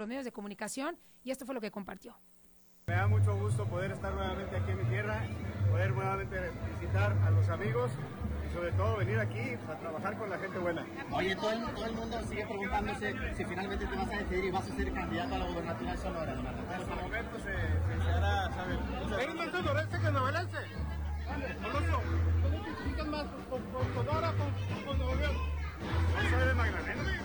los medios de comunicación y esto fue lo que compartió. Me da mucho gusto poder estar nuevamente aquí en mi tierra, poder nuevamente visitar a los amigos y sobre todo venir aquí a trabajar con la gente buena. Oye, todo el mundo sigue preguntándose si finalmente te vas a decidir y vas a ser candidato a la gobernatura de Sonora. Hasta el momento se hará saber. ¿Eres más sonorense que novelense? Coloso, ¿cómo te identificas más? ¿Con Sonora o con Nuevo León? No soy de Magdalena.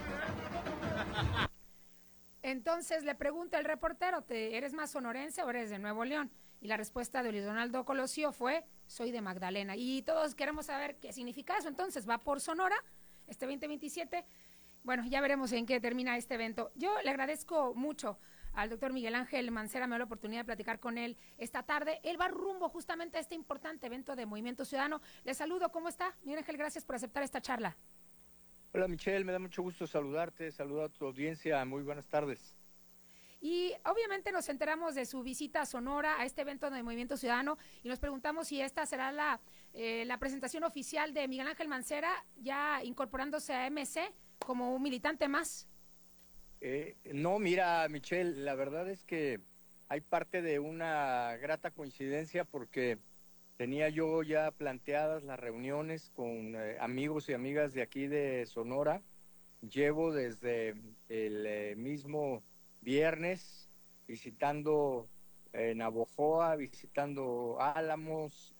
Entonces le pregunta el reportero, ¿eres más sonorense o eres de Nuevo León? Y la respuesta de Luis Donaldo Colosio fue, soy de Magdalena. Y todos queremos saber qué significa eso. Entonces va por Sonora, este 2027. Bueno, ya veremos en qué termina este evento. Yo le agradezco mucho al doctor Miguel Ángel Mancera, me dio la oportunidad de platicar con él esta tarde. Él va rumbo justamente a este importante evento de Movimiento Ciudadano. Le saludo, ¿cómo está? Miguel Ángel, gracias por aceptar esta charla. Hola Michelle, me da mucho gusto saludarte, saludo a tu audiencia, muy buenas tardes. Y obviamente nos enteramos de su visita a Sonora, a este evento de Movimiento Ciudadano, y nos preguntamos si esta será la presentación oficial de Miguel Ángel Mancera, ya incorporándose a MC como un militante más. No, mira Michelle, la verdad es que hay parte de una grata coincidencia porque tenía yo ya planteadas las reuniones con amigos y amigas de aquí de Sonora. Llevo desde el mismo viernes visitando Navojoa, visitando Álamos,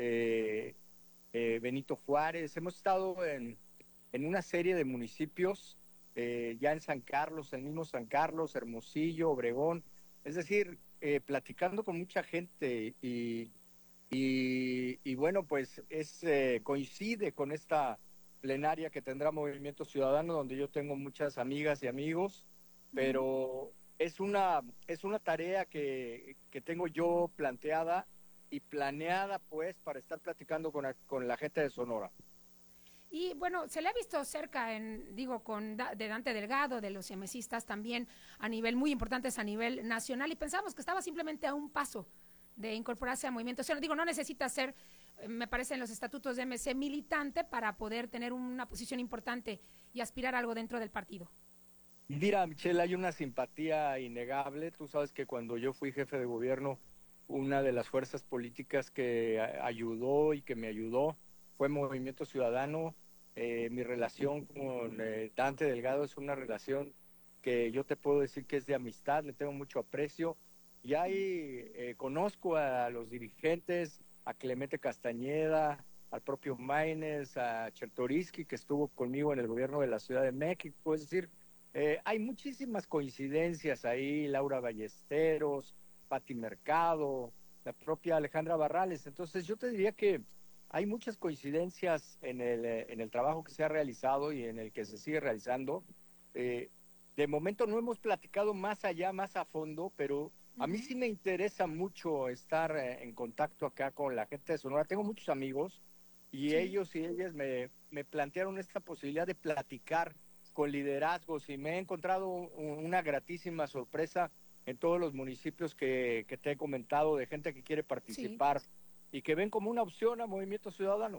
Benito Juárez. Hemos estado en una serie de municipios, ya en San Carlos, el mismo San Carlos, Hermosillo, Obregón. Es decir, platicando con mucha gente y bueno, pues coincide con esta plenaria que tendrá Movimiento Ciudadano, donde yo tengo muchas amigas y amigos, pero es una tarea que tengo yo planteada y planeada pues para estar platicando con la gente de Sonora. Y bueno, se le ha visto cerca, de Dante Delgado, de los MCistas también, a nivel muy importantes a nivel nacional, y pensamos que estaba simplemente a un paso de incorporarse a Movimiento Ciudadano. No necesita ser, me parece en los estatutos de MC, militante para poder tener una posición importante y aspirar a algo dentro del partido. Mira, Michelle, hay una simpatía innegable. Tú sabes que cuando yo fui jefe de gobierno, una de las fuerzas políticas que ayudó y que me ayudó fue Movimiento Ciudadano. Mi relación con Dante Delgado es una relación que yo te puedo decir que es de amistad, le tengo mucho aprecio. Y ahí conozco a los dirigentes, a Clemente Castañeda, al propio Maínez, a Chertoriski, que estuvo conmigo en el gobierno de la Ciudad de México. Es decir, hay muchísimas coincidencias ahí, Laura Ballesteros, Pati Mercado, la propia Alejandra Barrales. Entonces yo te diría que hay muchas coincidencias en el trabajo que se ha realizado y en el que se sigue realizando. De momento no hemos platicado más allá, más a fondo, pero a mí sí me interesa mucho estar en contacto acá con la gente de Sonora. Tengo muchos amigos y ellos y ellas me plantearon esta posibilidad de platicar con liderazgos y me he encontrado una gratísima sorpresa en todos los municipios que te he comentado, de gente que quiere participar y que ven como una opción a Movimiento Ciudadano.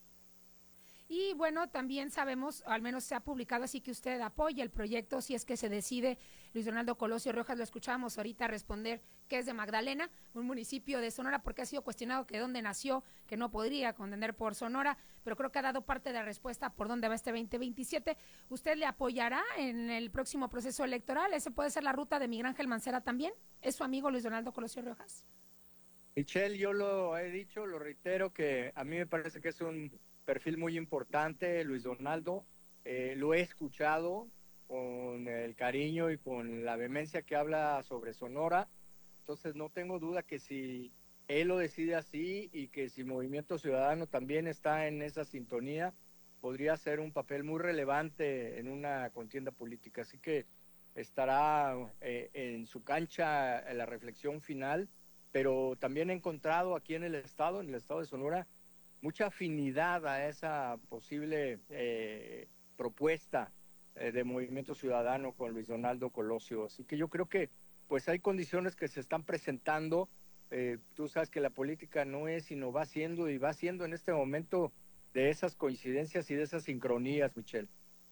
Y bueno, también sabemos, al menos se ha publicado, así que usted apoya el proyecto si es que se decide. Luis Donaldo Colosio Rojas, lo escuchamos ahorita responder que es de Magdalena, un municipio de Sonora, porque ha sido cuestionado que dónde nació, que no podría contender por Sonora, pero creo que ha dado parte de la respuesta por dónde va este 2027. ¿Usted le apoyará en el próximo proceso electoral? ¿Ese puede ser la ruta de Miguel Ángel Mancera también? ¿Es su amigo Luis Donaldo Colosio Rojas? Michelle, yo lo he dicho, lo reitero, que a mí me parece que es un perfil muy importante, Luis Donaldo. Lo he escuchado con el cariño y con la vehemencia que habla sobre Sonora. Entonces no tengo duda que si él lo decide así y que si Movimiento Ciudadano también está en esa sintonía, podría ser un papel muy relevante en una contienda política. Así que estará en su cancha la reflexión final, pero también he encontrado aquí en el estado de Sonora, mucha afinidad a esa posible propuesta de Movimiento Ciudadano con Luis Donaldo Colosio. Así que yo creo que pues hay condiciones que se están presentando. Tú sabes que la política no es, sino va siendo, y va siendo en este momento de esas coincidencias y de esas sincronías, Michelle.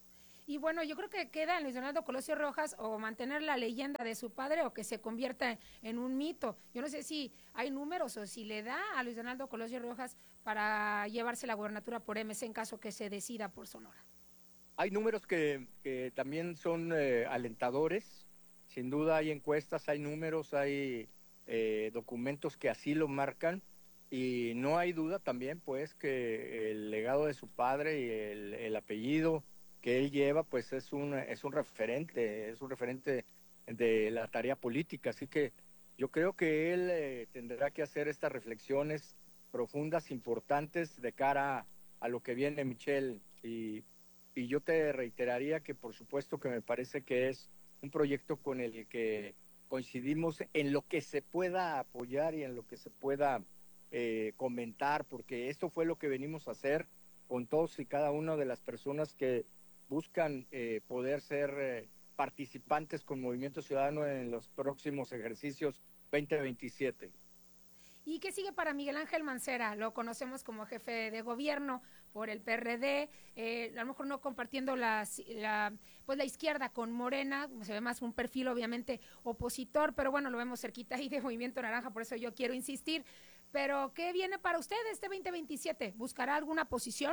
Y bueno, yo creo que queda en Luis Donaldo Colosio Riojas o mantener la leyenda de su padre o que se convierta en un mito. Yo no sé si hay números o si le da a Luis Donaldo Colosio Riojas para llevarse la gubernatura por MC en caso que se decida por Sonora. Hay números que también son alentadores. Sin duda hay encuestas, hay números, hay documentos que así lo marcan. Y no hay duda también, pues, que el legado de su padre y el apellido que él lleva, pues, es un referente de la tarea política. Así que yo creo que él tendrá que hacer estas reflexiones profundas, importantes, de cara a lo que viene, Michelle. Y yo te reiteraría que, por supuesto, que me parece que es un proyecto con el que coincidimos en lo que se pueda apoyar y en lo que se pueda comentar, porque esto fue lo que venimos a hacer con todos y cada una de las personas que buscan poder ser participantes con Movimiento Ciudadano en los próximos ejercicios 2027. ¿Y qué sigue para Miguel Ángel Mancera? Lo conocemos como jefe de gobierno por el PRD, a lo mejor no compartiendo la izquierda con Morena, se ve más un perfil obviamente opositor, pero bueno, lo vemos cerquita ahí de Movimiento Naranja, por eso yo quiero insistir. Pero, ¿qué viene para usted este 2027? ¿Buscará alguna posición?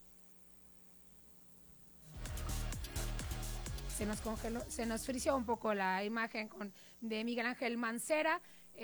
Se nos congeló, se nos frició un poco la imagen de Miguel Ángel Mancera.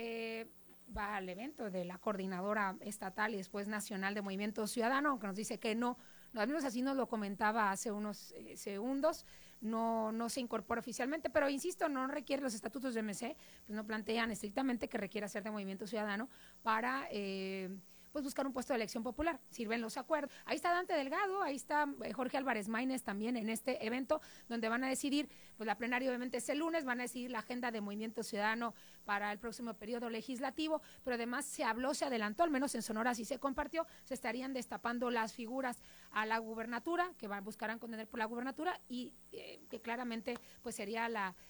Va al evento de la coordinadora estatal y después nacional de Movimiento Ciudadano, aunque nos dice que no, al menos así nos lo comentaba hace unos segundos, no se incorpora oficialmente, pero insisto, no requiere los estatutos de MC, pues no plantean estrictamente que requiera ser de Movimiento Ciudadano para pues buscar un puesto de elección popular, sirven los acuerdos. Ahí está Dante Delgado, ahí está Jorge Álvarez Maínez también en este evento, donde van a decidir, pues la plenaria obviamente es el lunes, van a decidir la agenda de Movimiento Ciudadano para el próximo periodo legislativo, pero además se adelantó, al menos en Sonora sí se compartió, se estarían destapando las figuras a la gubernatura, que buscarán contener por la gubernatura y que claramente pues sería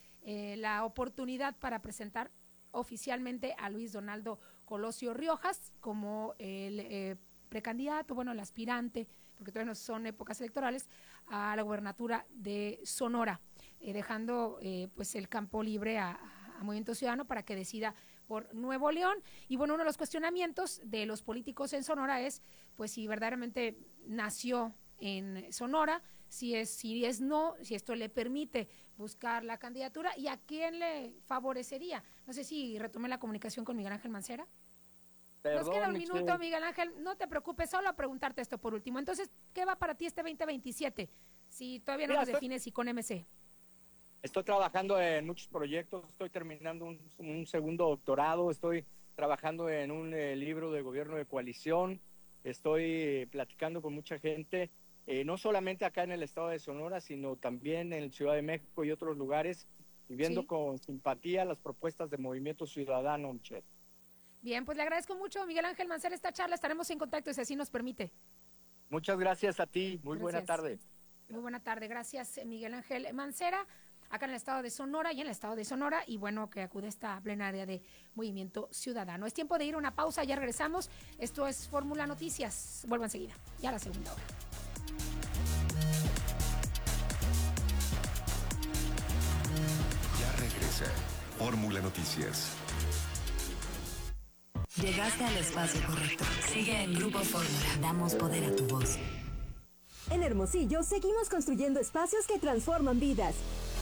la oportunidad para presentar oficialmente a Luis Donaldo Colosio Riojas como el precandidato, bueno, el aspirante, porque todavía no son épocas electorales, a la gubernatura de Sonora, dejando pues el campo libre a Movimiento Ciudadano para que decida por Nuevo León. Y bueno, uno de los cuestionamientos de los políticos en Sonora es pues si verdaderamente nació en Sonora, si esto le permite buscar la candidatura y a quién le favorecería. No sé si retomé la comunicación con Miguel Ángel Mancera. Perdón, nos queda un Michelle. minuto, Miguel Ángel, no te preocupes, solo a preguntarte esto por último. Entonces, ¿qué va para ti este 2027? Si todavía no nos defines si con MC. Estoy trabajando en muchos proyectos, estoy terminando un segundo doctorado, estoy trabajando en un libro de gobierno de coalición, estoy platicando con mucha gente, no solamente acá en el estado de Sonora, sino también en Ciudad de México y otros lugares, y viendo con simpatía las propuestas de Movimiento Ciudadano, Michelle. Bien, pues le agradezco mucho, Miguel Ángel Mancera, esta charla, estaremos en contacto si así nos permite. Muchas gracias a ti, muy buena tarde. Muy buena tarde, gracias Miguel Ángel Mancera, acá en el estado de Sonora y en el estado de Sonora, y bueno, que acude a esta plenaria de Movimiento Ciudadano. Es tiempo de ir a una pausa, ya regresamos, esto es Fórmula Noticias, vuelvo enseguida, ya a la segunda hora. Ya regresa Fórmula Noticias. Llegaste al espacio correcto. Sigue en Grupo Fórmula. Damos poder a tu voz. En Hermosillo seguimos construyendo espacios que transforman vidas.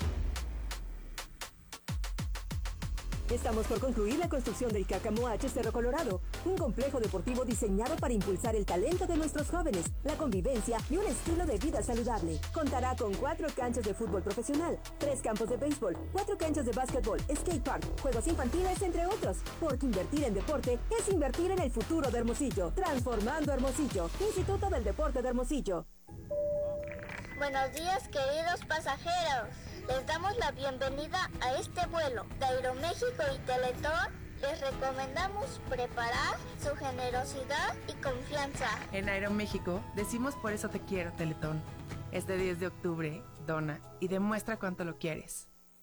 Estamos por concluir la construcción del Cácamo H Cerro Colorado, un complejo deportivo diseñado para impulsar el talento de nuestros jóvenes, la convivencia y un estilo de vida saludable. Contará con 4 canchas de fútbol profesional, 3 campos de béisbol, 4 canchas de básquetbol, skate park, juegos infantiles, entre otros. Porque invertir en deporte es invertir en el futuro de Hermosillo. Transformando Hermosillo. Instituto del Deporte de Hermosillo. Buenos días, queridos pasajeros. Les damos la bienvenida a este vuelo de Aeroméxico y Teletón. Les recomendamos preparar su generosidad y confianza. En Aeroméxico decimos por eso te quiero, Teletón. Este 10 de octubre, dona y demuestra cuánto lo quieres.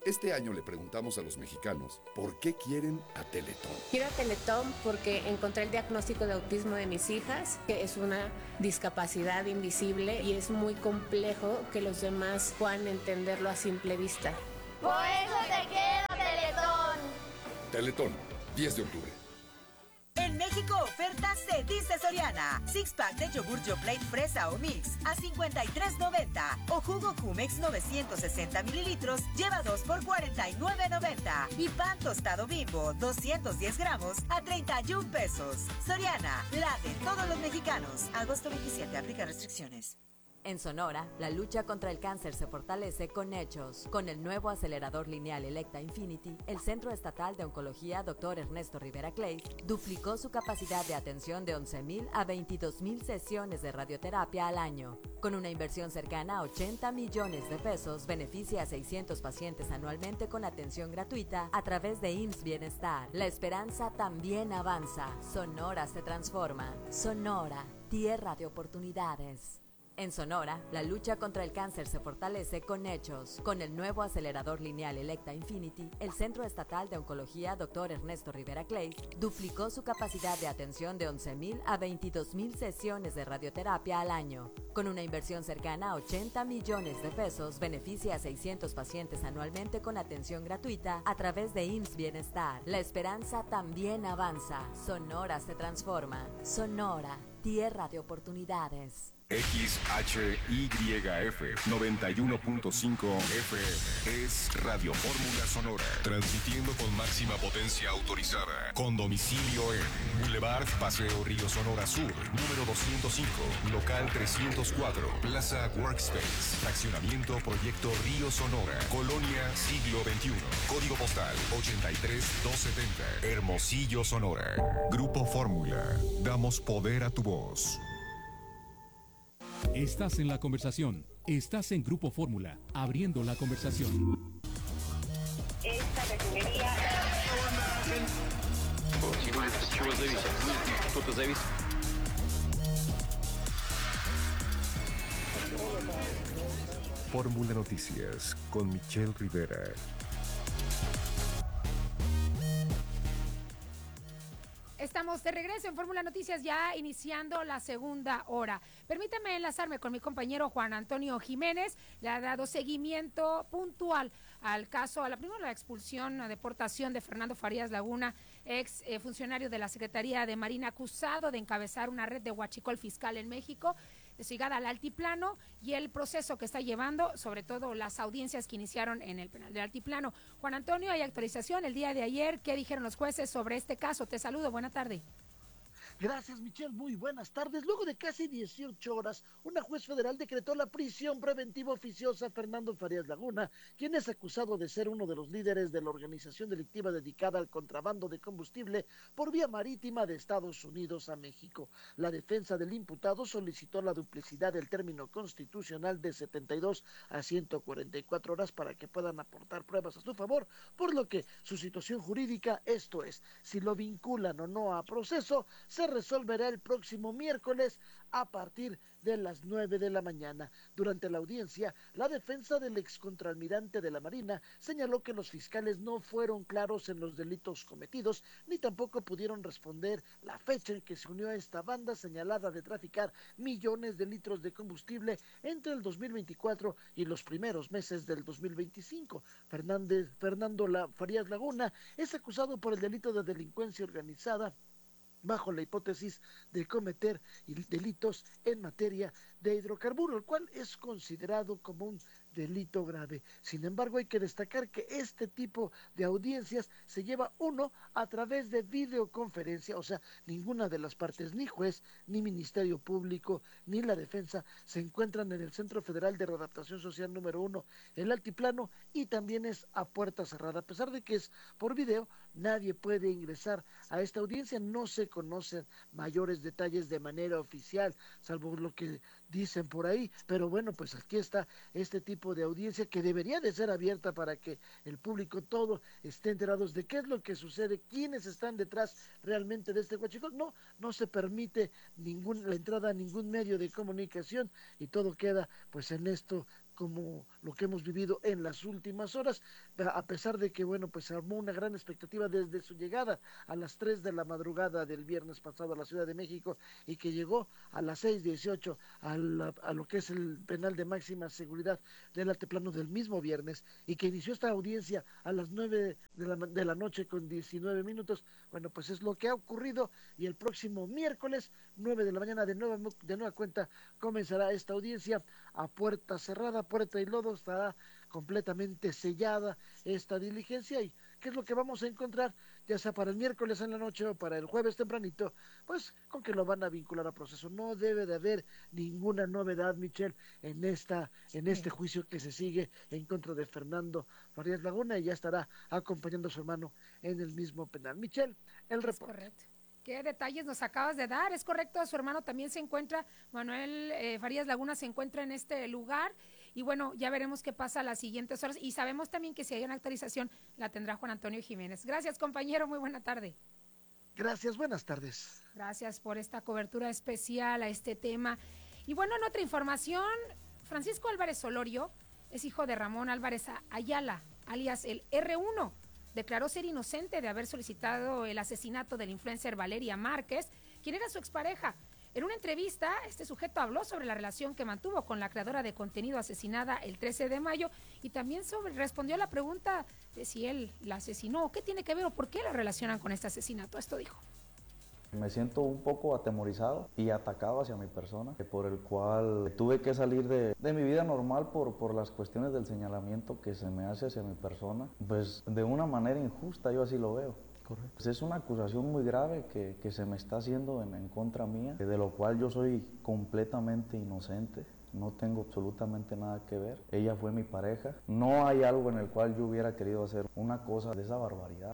Este año le preguntamos a los mexicanos por qué quieren a Teletón. Quiero a Teletón porque encontré el diagnóstico de autismo de mis hijas, que es una discapacidad invisible y es muy complejo que los demás puedan entenderlo a simple vista. Por eso te quiero, Teletón. Teletón, 10 de octubre. En México, ofertas se dice Soriana. Six pack de yogur Yoplait fresa o mix a $53.90. O jugo Jumex 960 mililitros lleva 2 por $49.90. Y pan tostado Bimbo 210 gramos a 31 pesos. Soriana, la de todos los mexicanos. Agosto 27, aplica restricciones. En Sonora, la lucha contra el cáncer se fortalece con hechos. Con el nuevo acelerador lineal Electa Infinity, el Centro Estatal de Oncología Dr. Ernesto Rivera Clay duplicó su capacidad de atención de 11,000 a 22,000 sesiones de radioterapia al año. Con una inversión cercana a 80 millones de pesos, beneficia a 600 pacientes anualmente con atención gratuita a través de IMSS Bienestar. La esperanza también avanza. Sonora se transforma. Sonora, tierra de oportunidades. En Sonora, la lucha contra el cáncer se fortalece con hechos. Con el nuevo acelerador lineal Electa Infinity, el Centro Estatal de Oncología Dr. Ernesto Rivera Clay duplicó su capacidad de atención de 11,000 a 22,000 sesiones de radioterapia al año. Con una inversión cercana a 80 millones de pesos, beneficia a 600 pacientes anualmente con atención gratuita a través de IMSS Bienestar. La esperanza también avanza. Sonora se transforma. Sonora, tierra de oportunidades. XHYF 91.5 FM es Radio Fórmula Sonora, transmitiendo con máxima potencia autorizada, con domicilio en Boulevard Paseo Río Sonora Sur, número 205, local 304, Plaza Workspace, fraccionamiento Proyecto Río Sonora, Colonia Siglo XXI, código postal 83270, Hermosillo, Sonora. Grupo Fórmula, damos poder a tu voz. Estás en la conversación. Estás en Grupo Fórmula, abriendo la conversación. Esta refinería... Fórmula Noticias con Michelle Rivera. Estamos de regreso en Fórmula Noticias, ya iniciando la segunda hora. Permítame enlazarme con mi compañero Juan Antonio Jiménez. Le ha dado seguimiento puntual al caso, a la expulsión, a deportación de Fernando Farías Laguna, ex funcionario de la Secretaría de Marina, acusado de encabezar una red de huachicol fiscal en México, desligada al altiplano, y el proceso que está llevando, sobre todo las audiencias que iniciaron en el penal del altiplano. Juan Antonio, hay actualización el día de ayer. ¿Qué dijeron los jueces sobre este caso? Te saludo, buena tarde. Gracias, Michelle, muy buenas tardes. Luego de casi 18 horas, una juez federal decretó la prisión preventiva oficiosa a Fernando Farías Laguna, quien es acusado de ser uno de los líderes de la organización delictiva dedicada al contrabando de combustible por vía marítima de Estados Unidos a México. La defensa del imputado solicitó la duplicidad del término constitucional de 72 a 144 horas para que puedan aportar pruebas a su favor, por lo que su situación jurídica, esto es, si lo vinculan o no a proceso, se resolverá el próximo miércoles a partir de las 9 de la mañana. Durante la audiencia, la defensa del excontralmirante de la Marina señaló que los fiscales no fueron claros en los delitos cometidos, ni tampoco pudieron responder la fecha en que se unió a esta banda señalada de traficar millones de litros de combustible entre el 2024 y los primeros meses del 2025. Fernando Farías Laguna es acusado por el delito de delincuencia organizada bajo la hipótesis de cometer delitos en materia de hidrocarburos, el cual es considerado como un delito grave. Sin embargo, hay que destacar que este tipo de audiencias se lleva uno a través de videoconferencia, o sea, ninguna de las partes, ni juez, ni Ministerio Público, ni la defensa, se encuentran en el Centro Federal de Readaptación Social número 1, el Altiplano, y también es a puerta cerrada. A pesar de que es por video, nadie puede ingresar a esta audiencia, no se conocen mayores detalles de manera oficial, salvo lo que dicen por ahí, pero bueno, pues aquí está este tipo de audiencia que debería de ser abierta para que el público todo esté enterados de qué es lo que sucede, quiénes están detrás realmente de este huachicol. No se permite la entrada a ningún medio de comunicación y todo queda pues en esto como lo que hemos vivido en las últimas horas, a pesar de que, bueno, pues se armó una gran expectativa desde su llegada a las 3 de la madrugada del viernes pasado a la Ciudad de México y que llegó a las 6:18 a lo que es el penal de máxima seguridad del altiplano del mismo viernes y que inició esta audiencia a las 9 de la noche con 19 minutos. Bueno, pues es lo que ha ocurrido y el próximo miércoles 9 de la mañana de nueva cuenta comenzará esta audiencia a puerta cerrada, puerta y lodo, estará completamente sellada esta diligencia. ¿Y qué es lo que vamos a encontrar? Ya sea para el miércoles en la noche o para el jueves tempranito, pues con que lo van a vincular a proceso. No debe de haber ninguna novedad, Michelle, en este juicio que se sigue en contra de Fernando Farías Laguna, y ya estará acompañando a su hermano en el mismo penal. Michelle, el reporte. Correcto. ¿Qué detalles nos acabas de dar? Es correcto, su hermano también se encuentra, Manuel Farías Laguna se encuentra en este lugar, y bueno, ya veremos qué pasa las siguientes horas, y sabemos también que si hay una actualización la tendrá Juan Antonio Jiménez. Gracias, compañero, muy buena tarde. Gracias, buenas tardes. Gracias por esta cobertura especial a este tema. Y bueno, en otra información, Francisco Álvarez Solorio es hijo de Ramón Álvarez Ayala, alias el R1, declaró ser inocente de haber solicitado el asesinato del influencer Valeria Márquez, quien era su expareja. En una entrevista, este sujeto habló sobre la relación que mantuvo con la creadora de contenido asesinada el 13 de mayo y también respondió a la pregunta de si él la asesinó, qué tiene que ver o por qué la relacionan con este asesinato. Esto dijo. Me siento un poco atemorizado y atacado hacia mi persona, por el cual tuve que salir de mi vida normal por las cuestiones del señalamiento que se me hace hacia mi persona, pues de una manera injusta, yo así lo veo. Correcto. Pues es una acusación muy grave que se me está haciendo en contra mía, de lo cual yo soy completamente inocente. No tengo absolutamente nada que ver. Ella fue mi pareja. No hay algo en el cual yo hubiera querido hacer una cosa de esa barbaridad.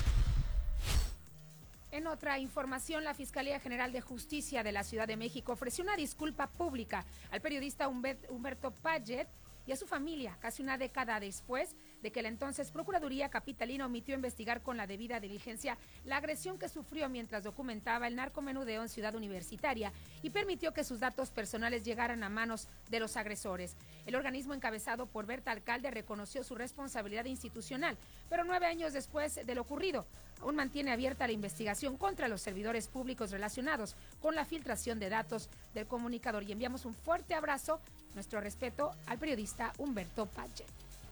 En otra información, la Fiscalía General de Justicia de la Ciudad de México ofreció una disculpa pública al periodista Humberto Paget y a su familia, casi una década después de que la entonces Procuraduría Capitalina omitió investigar con la debida diligencia la agresión que sufrió mientras documentaba el narcomenudeo en Ciudad Universitaria y permitió que sus datos personales llegaran a manos de los agresores. El organismo encabezado por Berta Alcalde reconoció su responsabilidad institucional, pero 9 años después de lo ocurrido, aún mantiene abierta la investigación contra los servidores públicos relacionados con la filtración de datos del comunicador. Y enviamos un fuerte abrazo, nuestro respeto al periodista Humberto Paget.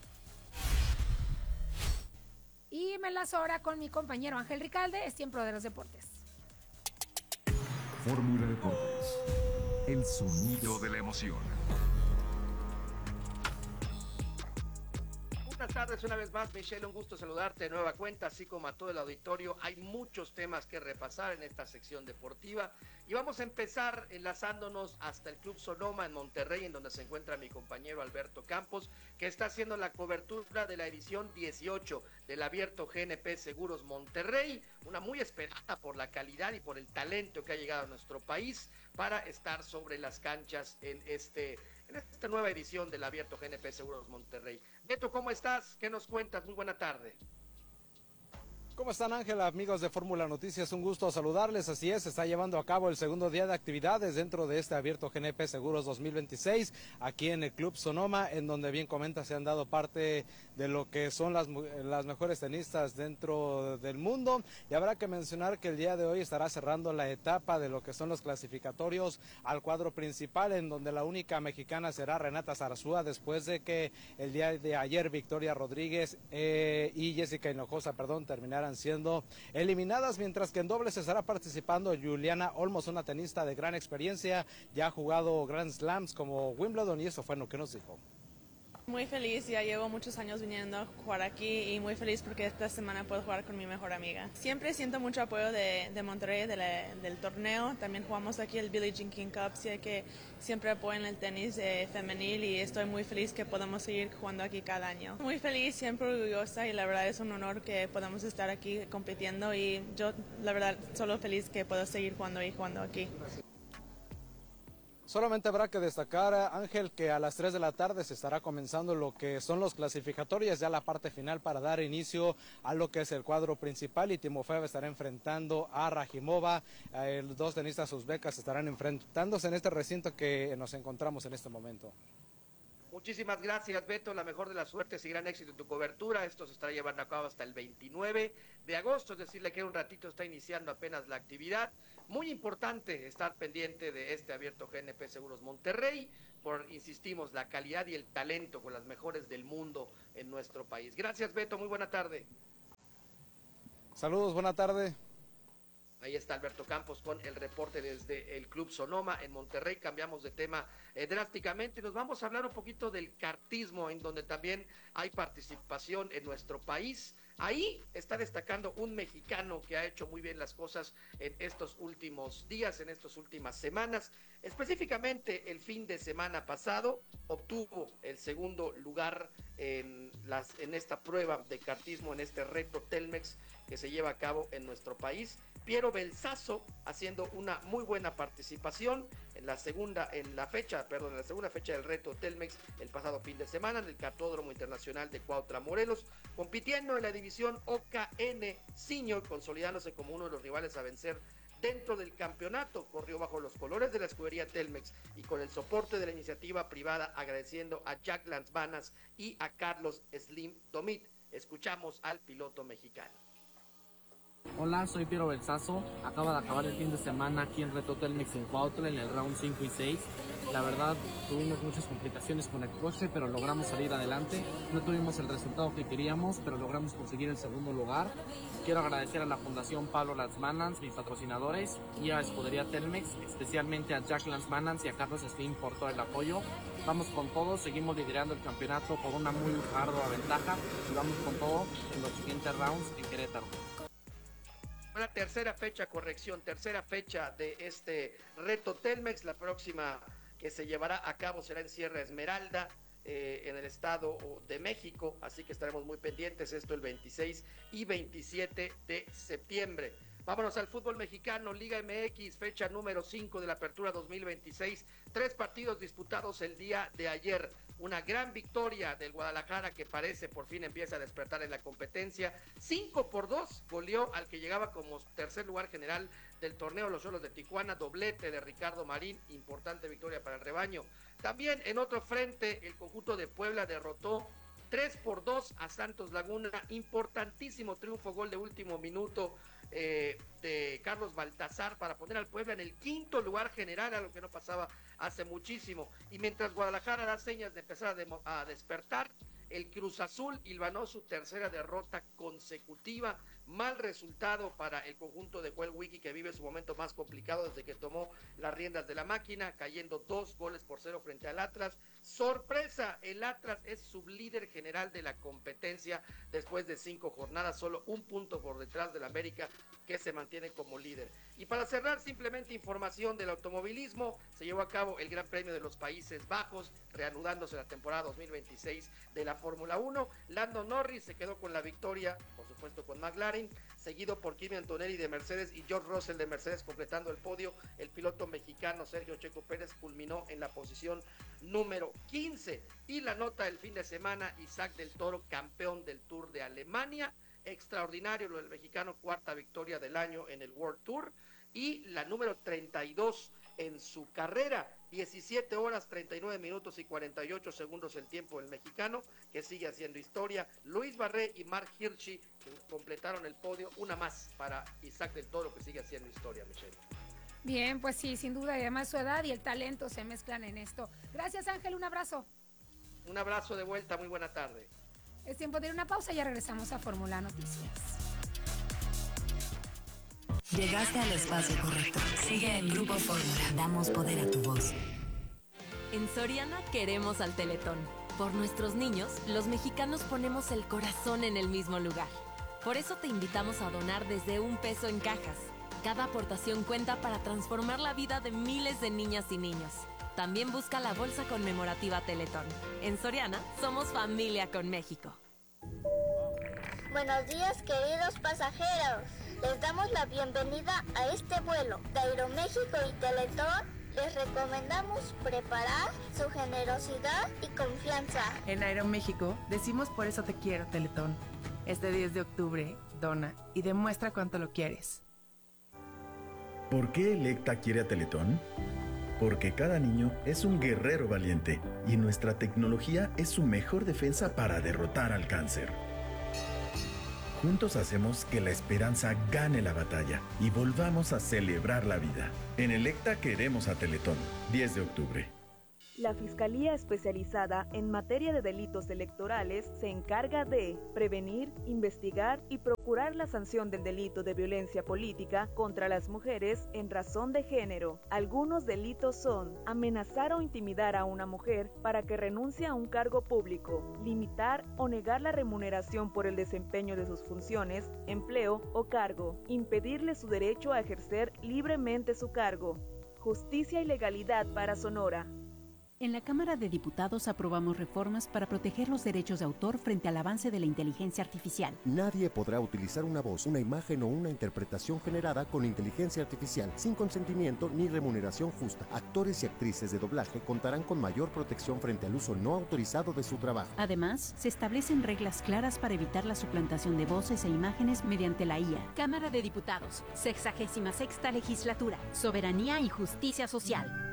Y me enlazo ahora con mi compañero Ángel Ricalde, es tiempo de los deportes. Fórmula Deportes, el sonido de la emoción. Buenas tardes una vez más, Michelle, un gusto saludarte de nueva cuenta, así como a todo el auditorio. Hay muchos temas que repasar en esta sección deportiva y vamos a empezar enlazándonos hasta el Club Sonoma en Monterrey, en donde se encuentra mi compañero Alberto Campos, que está haciendo la cobertura de la edición 18 del Abierto GNP Seguros Monterrey, una muy esperada por la calidad y por el talento que ha llegado a nuestro país para estar sobre las canchas en esta nueva edición del Abierto GNP Seguros Monterrey. Neto, ¿cómo estás? ¿Qué nos cuentas? Muy buena tarde. ¿Cómo están, Ángel? Amigos de Fórmula Noticias, un gusto saludarles. Así es, se está llevando a cabo el segundo día de actividades dentro de este Abierto GNP Seguros 2026, aquí en el Club Sonoma, en donde bien comenta se han dado parte de lo que son las mejores tenistas dentro del mundo. Y habrá que mencionar que el día de hoy estará cerrando la etapa de lo que son los clasificatorios al cuadro principal, en donde la única mexicana será Renata Zarazúa, después de que el día de ayer Victoria Rodríguez y Jessica Hinojosa, terminaron siendo eliminadas, mientras que en dobles estará participando Juliana Olmos, una tenista de gran experiencia, ya ha jugado Grand Slams como Wimbledon, y eso fue lo que nos dijo. Muy feliz, ya llevo muchos años viniendo a jugar aquí y muy feliz porque esta semana puedo jugar con mi mejor amiga. Siempre siento mucho apoyo de Monterrey, del torneo. También jugamos aquí el Billie Jean King Cup, sé que siempre apoyan el tenis femenil y estoy muy feliz que podamos seguir jugando aquí cada año. Muy feliz, siempre orgullosa y la verdad es un honor que podamos estar aquí compitiendo y yo la verdad solo feliz que puedo seguir jugando aquí. Solamente habrá que destacar, Ángel, que a las 3 de la tarde se estará comenzando lo que son los clasificatorios, ya la parte final para dar inicio a lo que es el cuadro principal, y Timofeeva estará enfrentando a Rajimova. Los dos tenistas uzbecas estarán enfrentándose en este recinto que nos encontramos en este momento. Muchísimas gracias, Beto. La mejor de las suertes y gran éxito en tu cobertura. Esto se estará llevando a cabo hasta el 29 de agosto, es decirle que un ratito está iniciando apenas la actividad. Muy importante estar pendiente de este abierto GNP Seguros Monterrey, por, insistimos, la calidad y el talento con las mejores del mundo en nuestro país. Gracias, Beto. Muy buena tarde. Saludos, buena tarde. Ahí está Alberto Campos con el reporte desde el Club Sonoma en Monterrey. Cambiamos de tema drásticamente. Nos vamos a hablar un poquito del kartismo, en donde también hay participación en nuestro país. Ahí está destacando un mexicano que ha hecho muy bien las cosas en estos últimos días, en estas últimas semanas. Específicamente el fin de semana pasado obtuvo el segundo lugar en esta prueba de kartismo, en este reto Telmex que se lleva a cabo en nuestro país. Piero Belsazo haciendo una muy buena participación en la segunda fecha del reto Telmex el pasado fin de semana en el Cartódromo Internacional de Cuautla, Morelos, compitiendo en la división OKN Senior, consolidándose como uno de los rivales a vencer dentro del campeonato. Corrió bajo los colores de la escudería Telmex y con el soporte de la iniciativa privada, agradeciendo a Jack Lanzmanas y a Carlos Slim Domit. Escuchamos al piloto mexicano. Hola, soy Piero Belsazo. Acaba de acabar el fin de semana aquí en Reto Telmex en Cuautla en el round 5 y 6. La verdad, tuvimos muchas complicaciones con el coche, pero logramos salir adelante. No tuvimos el resultado que queríamos, pero logramos conseguir el segundo lugar. Quiero agradecer a la Fundación Pablo Lanzmanans, mis patrocinadores, y a Escudería Telmex, especialmente a Jack Lanzmanans y a Carlos Slim por todo el apoyo. Vamos con todo, seguimos liderando el campeonato por una muy ardua ventaja y vamos con todo en los siguientes rounds en Querétaro. Una tercera fecha de este reto Telmex. La próxima que se llevará a cabo será en Sierra Esmeralda, en el Estado de México, así que estaremos muy pendientes, esto el 26 y 27 de septiembre. Vámonos al fútbol mexicano, Liga MX, fecha número 5 de la apertura 2026, 3 partidos disputados el día de ayer. Una gran victoria del Guadalajara, que parece por fin empieza a despertar en la competencia. 5-2 goleó al que llegaba como tercer lugar general del torneo, los Xolos de Tijuana. Doblete de Ricardo Marín, importante victoria para el rebaño. También en otro frente, el conjunto de Puebla derrotó 3-2 a Santos Laguna. Importantísimo triunfo, gol de último minuto de Carlos Baltazar para poner al Puebla en el 5º lugar general, a lo que no pasaba hace muchísimo. Y mientras Guadalajara da señas de empezar a despertar, el Cruz Azul hilvanó su tercera derrota consecutiva. Mal resultado para el conjunto de Joel Wiki, que vive su momento más complicado desde que tomó las riendas de la máquina, cayendo 2-0 frente al Atlas. Sorpresa, el Atlas es sublíder general de la competencia después de 5 jornadas, solo un punto por detrás del América, que se mantiene como líder. Y para cerrar, simplemente información del automovilismo. Se llevó a cabo el Gran Premio de los Países Bajos, reanudándose la temporada 2026 de la Fórmula 1. Lando Norris se quedó con la victoria, por supuesto con McLaren, seguido por Kimi Antonelli de Mercedes y George Russell de Mercedes completando el podio. El piloto mexicano Sergio Checo Pérez culminó en la posición número 15. Y la nota del fin de semana, Isaac del Toro, campeón del Tour de Alemania. Extraordinario lo del mexicano, cuarta victoria del año en el World Tour y la número 32 en su carrera. 17 horas, 39 minutos y 48 segundos el tiempo del mexicano, que sigue haciendo historia. Luis Barré y Mark Hirschi, que completaron el podio. Una más para Isaac del Toro, que sigue haciendo historia, Michelle. Bien, pues sí, sin duda, y además su edad y el talento se mezclan en esto. Gracias, Ángel, un abrazo. Un abrazo de vuelta, muy buena tarde. Es tiempo de ir a una pausa y ya regresamos a Fórmula Noticias. Llegaste al espacio correcto. Sigue en Grupo Fórmula. Damos poder a tu voz. En Soriana queremos al Teletón. Por nuestros niños, los mexicanos ponemos el corazón en el mismo lugar. Por eso te invitamos a donar desde $1 en cajas. Cada aportación cuenta para transformar la vida de miles de niñas y niños. También busca la bolsa conmemorativa Teletón. En Soriana, somos familia con México. Buenos días, queridos pasajeros. Les damos la bienvenida a este vuelo. De Aeroméxico y Teletón les recomendamos preparar su generosidad y confianza. En Aeroméxico decimos por eso te quiero, Teletón. Este 10 de octubre, dona y demuestra cuánto lo quieres. ¿Por qué Electa quiere a Teletón? porque cada niño es un guerrero valiente y nuestra tecnología es su mejor defensa para derrotar al cáncer. Juntos hacemos que la esperanza gane la batalla y volvamos a celebrar la vida. En Electa queremos a Teletón, 10 de octubre. La Fiscalía Especializada en Materia de Delitos Electorales se encarga de prevenir, investigar y procurar la sanción del delito de violencia política contra las mujeres en razón de género. Algunos delitos son amenazar o intimidar a una mujer para que renuncie a un cargo público, limitar o negar la remuneración por el desempeño de sus funciones, empleo o cargo, impedirle su derecho a ejercer libremente su cargo. Justicia y legalidad para Sonora. En la Cámara de Diputados aprobamos reformas para proteger los derechos de autor frente al avance de la inteligencia artificial. Nadie podrá utilizar una voz, una imagen o una interpretación generada con inteligencia artificial sin consentimiento ni remuneración justa. Actores y actrices de doblaje contarán con mayor protección frente al uso no autorizado de su trabajo. Además, se establecen reglas claras para evitar la suplantación de voces e imágenes mediante la IA. Cámara de Diputados, 66ª Legislatura, Soberanía y Justicia Social.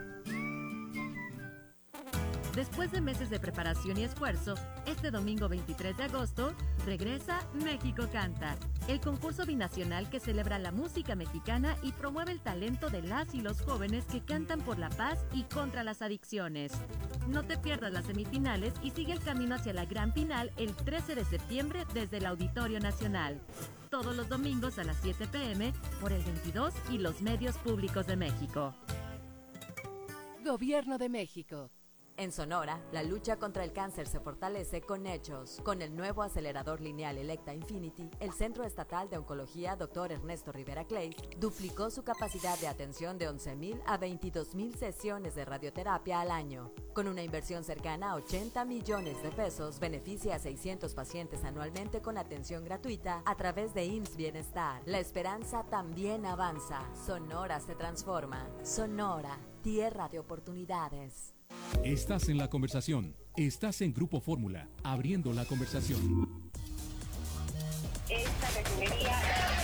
Después de meses de preparación y esfuerzo, este domingo 23 de agosto regresa México Canta, el concurso binacional que celebra la música mexicana y promueve el talento de las y los jóvenes que cantan por la paz y contra las adicciones. No te pierdas las semifinales y sigue el camino hacia la gran final el 13 de septiembre desde el Auditorio Nacional. Todos los domingos a las 7 p.m. por el 22 y los medios públicos de México. Gobierno de México. En Sonora, la lucha contra el cáncer se fortalece con hechos. Con el nuevo acelerador lineal Electa Infinity, el Centro Estatal de Oncología Dr. Ernesto Rivera Clay duplicó su capacidad de atención de 11,000 a 22,000 sesiones de radioterapia al año. Con una inversión cercana a 80 millones de pesos, beneficia a 600 pacientes anualmente con atención gratuita a través de IMSS Bienestar. La esperanza también avanza. Sonora se transforma. Sonora, tierra de oportunidades. Estás en la conversación. Estás en Grupo Fórmula, abriendo la conversación. Esta refinería...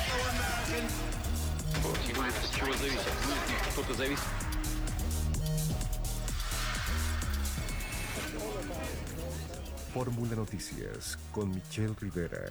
Fórmula Noticias con Michelle Rivera.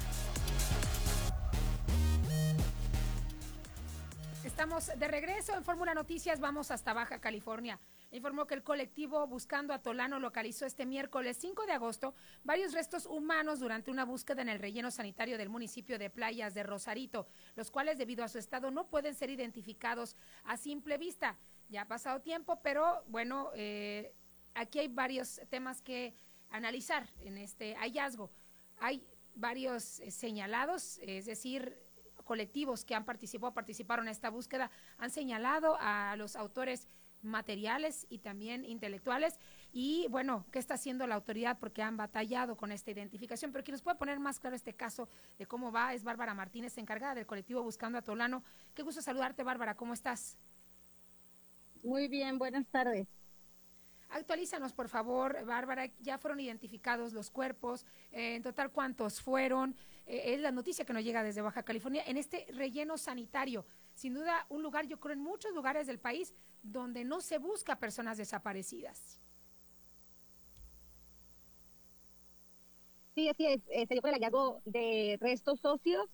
Estamos de regreso en Fórmula Noticias, vamos hasta Baja California. Informó que el colectivo Buscando a Tolano localizó este miércoles 5 de agosto varios restos humanos durante una búsqueda en el relleno sanitario del municipio de Playas de Rosarito, los cuales debido a su estado no pueden ser identificados a simple vista. Ya ha pasado tiempo, pero bueno, aquí hay varios temas que analizar en este hallazgo. Hay varios señalados, es decir, colectivos que participaron en esta búsqueda, han señalado a los autores materiales y también intelectuales y bueno, ¿qué está haciendo la autoridad? Porque han batallado con esta identificación, pero quien nos puede poner más claro este caso de cómo va es Bárbara Martínez, encargada del colectivo Buscando a Tolano. Qué gusto saludarte, Bárbara, ¿cómo estás? Muy bien, buenas tardes. Actualízanos, por favor, Bárbara, ya fueron identificados los cuerpos, en total, ¿cuántos fueron? Es la noticia que nos llega desde Baja California en este relleno sanitario. Sin duda, un lugar, yo creo, en muchos lugares del país donde no se busca personas desaparecidas. Sí, así es. Se dio el hallazgo de restos óseos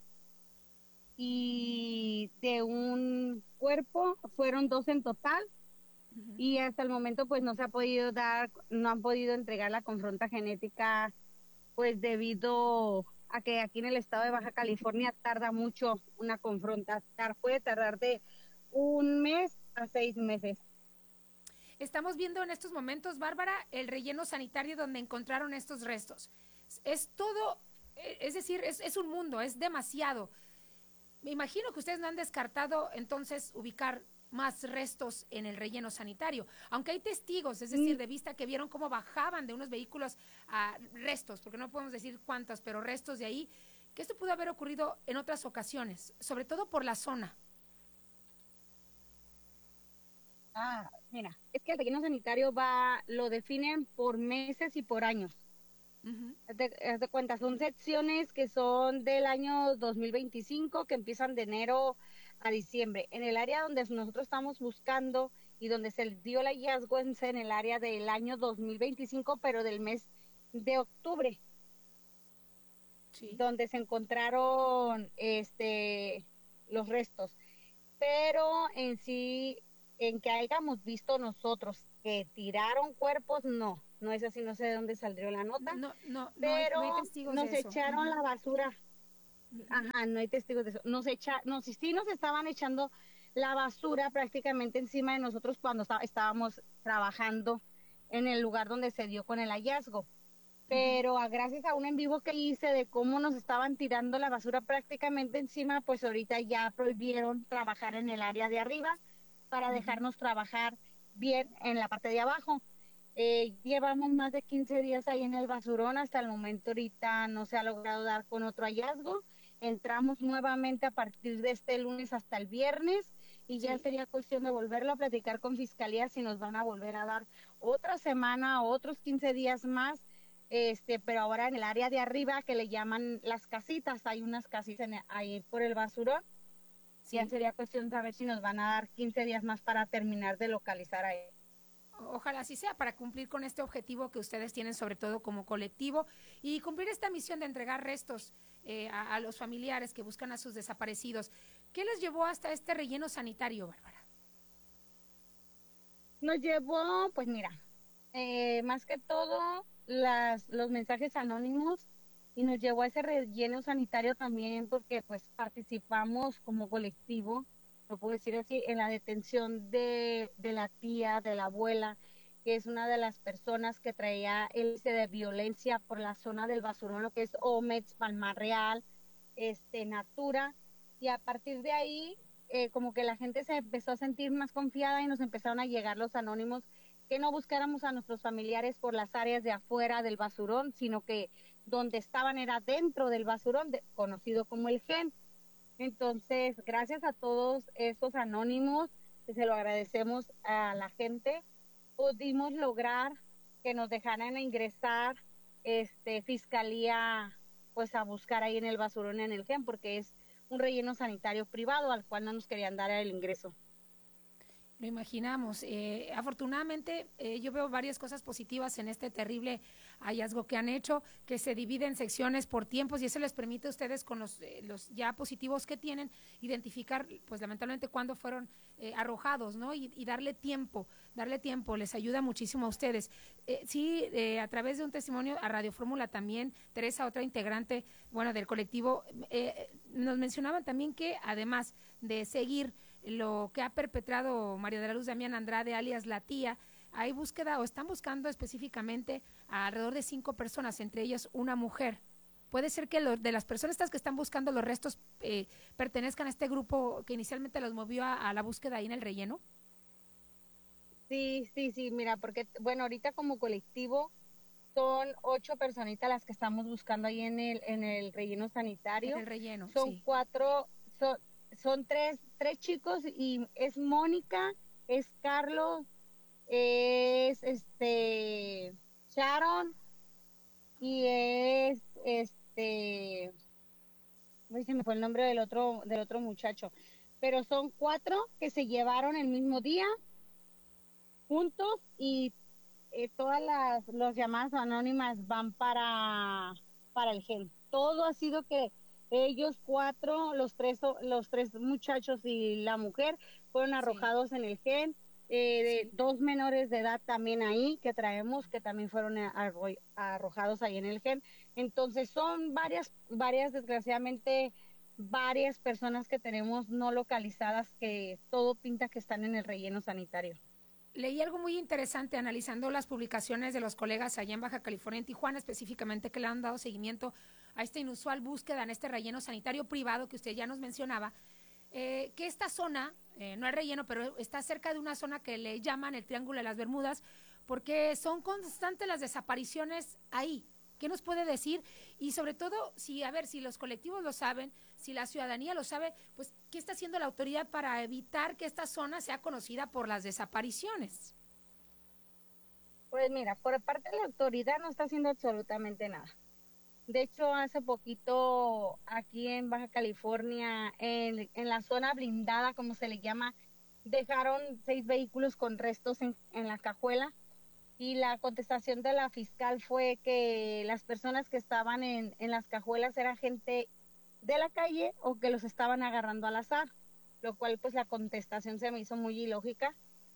y de un cuerpo, fueron 2 en total. Y hasta el momento pues no han podido entregar la confronta genética pues debido a que aquí en el estado de Baja California tarda mucho una confronta, puede tardar de 1 mes a 6 meses. Estamos viendo en estos momentos, Bárbara, el relleno sanitario donde encontraron estos restos. Es todo, es decir, es un mundo, es demasiado. Me imagino que ustedes no han descartado entonces ubicar más restos en el relleno sanitario, aunque hay testigos, es decir, de vista que vieron cómo bajaban de unos vehículos a restos, porque no podemos decir cuántos, pero restos de ahí, que esto pudo haber ocurrido en otras ocasiones, sobre todo por la zona. Mira, es que el relleno sanitario lo definen por meses y por años. Haz de cuenta, son secciones que son del año 2025, que empiezan de enero a diciembre. En el área donde nosotros estamos buscando y donde se dio el hallazgo en el área del año 2025, pero del mes de octubre, donde se encontraron los restos. Pero en sí, en que hayamos visto nosotros que tiraron cuerpos, no es así, no sé de dónde saldría la nota, pero no hay testigos nos de eso. echaron la basura. Ajá, no hay testigos de eso. Sí nos estaban echando la basura prácticamente encima de nosotros cuando estábamos trabajando en el lugar donde se dio con el hallazgo. Pero gracias a un en vivo que hice de cómo nos estaban tirando la basura prácticamente encima, pues ahorita ya prohibieron trabajar en el área de arriba para dejarnos trabajar bien en la parte de abajo. Llevamos más de 15 días ahí en el basurón, hasta el momento ahorita no se ha logrado dar con otro hallazgo. Entramos nuevamente a partir de este lunes hasta el viernes y ya sería cuestión de volverlo a platicar con Fiscalía si nos van a volver a dar otra semana o otros 15 días más, pero ahora en el área de arriba que le llaman las casitas, hay unas casitas ahí por el basurón. Ya sería cuestión de saber si nos van a dar 15 días más para terminar de localizar a él. Ojalá así sea, para cumplir con este objetivo que ustedes tienen, sobre todo como colectivo, y cumplir esta misión de entregar restos a los familiares que buscan a sus desaparecidos. ¿Qué les llevó hasta este relleno sanitario, Bárbara? Nos llevó, pues mira, más que todo los mensajes anónimos, y nos llevó a ese relleno sanitario también porque pues participamos como colectivo, lo puedo decir así, en la detención de la tía, de la abuela, que es una de las personas que traía el índice de violencia por la zona del basurón, lo que es Omex, Palmar Real, Natura, y a partir de ahí como que la gente se empezó a sentir más confiada y nos empezaron a llegar los anónimos que no buscáramos a nuestros familiares por las áreas de afuera del basurón, sino que donde estaban era dentro del basurón, conocido como el GEN. Entonces, gracias a todos esos anónimos, que se lo agradecemos a la gente, pudimos lograr que nos dejaran ingresar Fiscalía pues a buscar ahí en el basurón en el GEN, porque es un relleno sanitario privado al cual no nos querían dar el ingreso. Lo imaginamos. Afortunadamente, yo veo varias cosas positivas en este terrible hallazgo que han hecho, que se divide en secciones por tiempos y eso les permite a ustedes con los ya positivos que tienen, identificar, pues lamentablemente, cuándo fueron arrojados, ¿no? Y darle tiempo, les ayuda muchísimo a ustedes. A través de un testimonio a Radio Fórmula también, Teresa, otra integrante, del colectivo, nos mencionaban también que además de seguir lo que ha perpetrado María de la Luz Damián Andrade, alias La Tía, hay búsqueda o están buscando específicamente a alrededor de 5 personas, entre ellas una mujer. ¿Puede ser que de las personas estas que están buscando los restos pertenezcan a este grupo que inicialmente los movió a la búsqueda ahí en el relleno? Sí, mira, porque, ahorita como colectivo son 8 personitas las que estamos buscando ahí en el relleno sanitario. En el relleno, son 4, son tres chicos y es Mónica, es Carlos, es Sharon y es no se me fue el nombre del otro muchacho, pero son 4 que se llevaron el mismo día juntos y todas las llamadas anónimas van para el GEN. Todo ha sido que ellos 4, los tres muchachos y la mujer fueron arrojados en el GEN, 2 menores de edad también ahí que traemos, que también fueron arrojados ahí en el GEN. Entonces son varias, desgraciadamente, varias personas que tenemos no localizadas que todo pinta que están en el relleno sanitario. Leí algo muy interesante analizando las publicaciones de los colegas allá en Baja California, en Tijuana específicamente, que le han dado seguimiento a esta inusual búsqueda en este relleno sanitario privado que usted ya nos mencionaba, que esta zona, no es relleno, pero está cerca de una zona que le llaman el Triángulo de las Bermudas, porque son constantes las desapariciones ahí. ¿Qué nos puede decir? Y sobre todo, si los colectivos lo saben, si la ciudadanía lo sabe, pues, ¿qué está haciendo la autoridad para evitar que esta zona sea conocida por las desapariciones? Pues mira, por parte de la autoridad no está haciendo absolutamente nada. De hecho, hace poquito, aquí en Baja California, en la zona blindada, como se le llama, dejaron 6 vehículos con restos en la cajuela, y la contestación de la fiscal fue que las personas que estaban en las cajuelas eran gente de la calle o que los estaban agarrando al azar, lo cual pues la contestación se me hizo muy ilógica.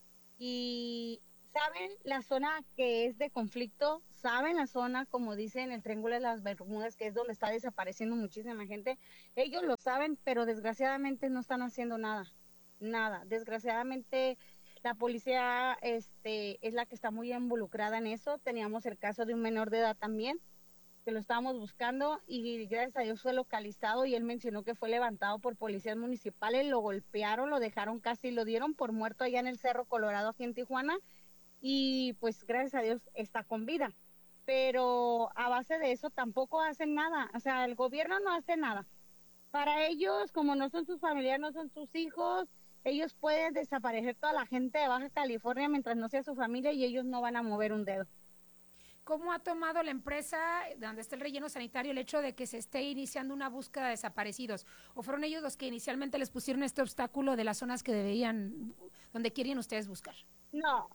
Y saben la zona que es de conflicto, saben la zona, como dicen, el Triángulo de las Bermudas, que es donde está desapareciendo muchísima gente. Ellos lo saben, pero desgraciadamente no están haciendo nada. Desgraciadamente la policía es la que está muy involucrada en eso. Teníamos el caso de un menor de edad también, que lo estábamos buscando, y gracias a Dios fue localizado, y él mencionó que fue levantado por policías municipales, lo golpearon, lo dejaron casi, lo dieron por muerto allá en el Cerro Colorado, aquí en Tijuana, y pues gracias a Dios está con vida. Pero a base de eso tampoco hacen nada, o sea, el gobierno no hace nada. Para ellos, como no son sus familiares, no son sus hijos, ellos pueden desaparecer toda la gente de Baja California mientras no sea su familia, y ellos no van a mover un dedo. ¿Cómo ha tomado la empresa donde está el relleno sanitario el hecho de que se esté iniciando una búsqueda de desaparecidos? ¿O fueron ellos los que inicialmente les pusieron este obstáculo de las zonas que donde querían ustedes buscar? No,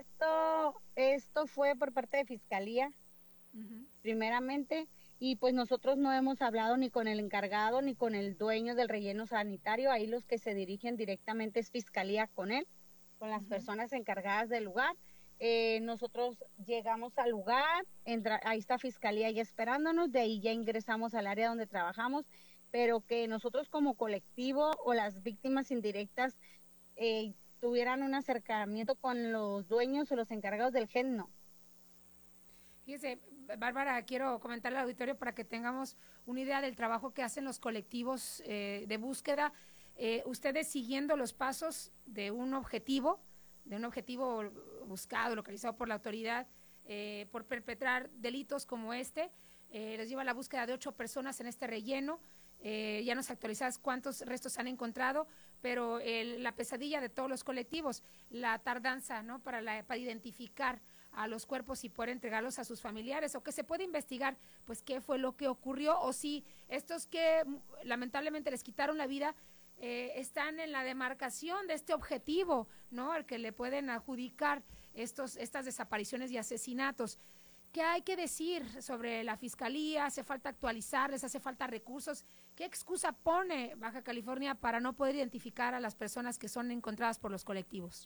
esto fue por parte de Fiscalía, primeramente, y pues nosotros no hemos hablado ni con el encargado ni con el dueño del relleno sanitario. Ahí los que se dirigen directamente es Fiscalía con él, con las personas encargadas del lugar. Nosotros llegamos al lugar, ahí está Fiscalía ya esperándonos, de ahí ya ingresamos al área donde trabajamos, pero que nosotros como colectivo o las víctimas indirectas tuvieran un acercamiento con los dueños o los encargados del GEN, no. Fíjese, Bárbara, quiero comentarle al auditorio para que tengamos una idea del trabajo que hacen los colectivos de búsqueda. Ustedes siguiendo los pasos de un objetivo buscado, localizado por la autoridad por perpetrar delitos como les lleva a la búsqueda de 8 personas en este relleno. Ya nos actualizas cuántos restos han encontrado, pero la pesadilla de todos los colectivos, la tardanza, ¿no?, para identificar a los cuerpos y poder entregarlos a sus familiares, o que se puede investigar pues qué fue lo que ocurrió, o si estos que lamentablemente les quitaron la vida están en la demarcación de este objetivo, ¿no?, al que le pueden adjudicar estas desapariciones y asesinatos. ¿Qué hay que decir sobre la Fiscalía? ¿Hace falta actualizarles? ¿Hace falta recursos? ¿Qué excusa pone Baja California para no poder identificar a las personas que son encontradas por los colectivos?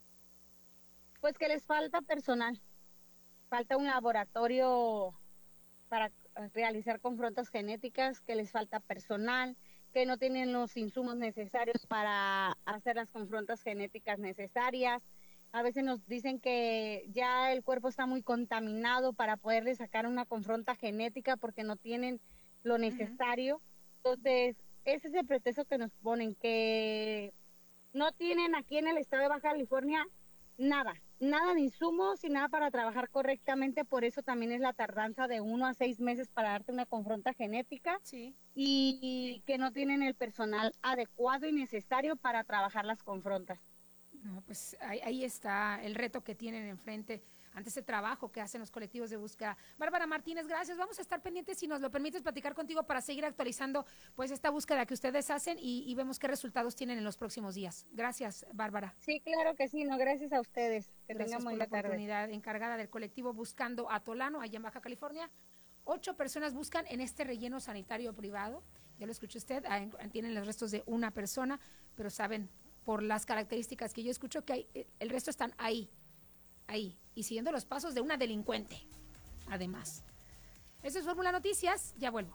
Pues que les falta personal. Falta un laboratorio para realizar confrontas genéticas, que les falta personal, que no tienen los insumos necesarios para hacer las confrontas genéticas necesarias. A veces nos dicen que ya el cuerpo está muy contaminado para poderle sacar una confronta genética porque no tienen lo necesario. Entonces, ese es el pretexto que nos ponen, que no tienen aquí en el estado de Baja California nada de insumos y nada para trabajar correctamente. Por eso también es la tardanza de 1 a 6 meses para darte una confronta genética. Sí. Y que no tienen el personal adecuado y necesario para trabajar las confrontas. No, pues ahí está el reto que tienen enfrente ante ese trabajo que hacen los colectivos de búsqueda. Bárbara Martínez, gracias. Vamos a estar pendientes, si nos lo permites, platicar contigo para seguir actualizando pues esta búsqueda que ustedes hacen y vemos qué resultados tienen en los próximos días. Gracias, Bárbara. Sí, claro que sí. No, gracias a ustedes. Que gracias por la oportunidad. Encargada del colectivo Buscando a Tolano, allá en Baja California. 8 personas buscan en este relleno sanitario privado. Ya lo escuchó usted, tienen los restos de una persona, pero saben, por las características que yo escucho, que el resto están ahí, y siguiendo los pasos de una delincuente, además. Eso es Fórmula Noticias, ya vuelvo.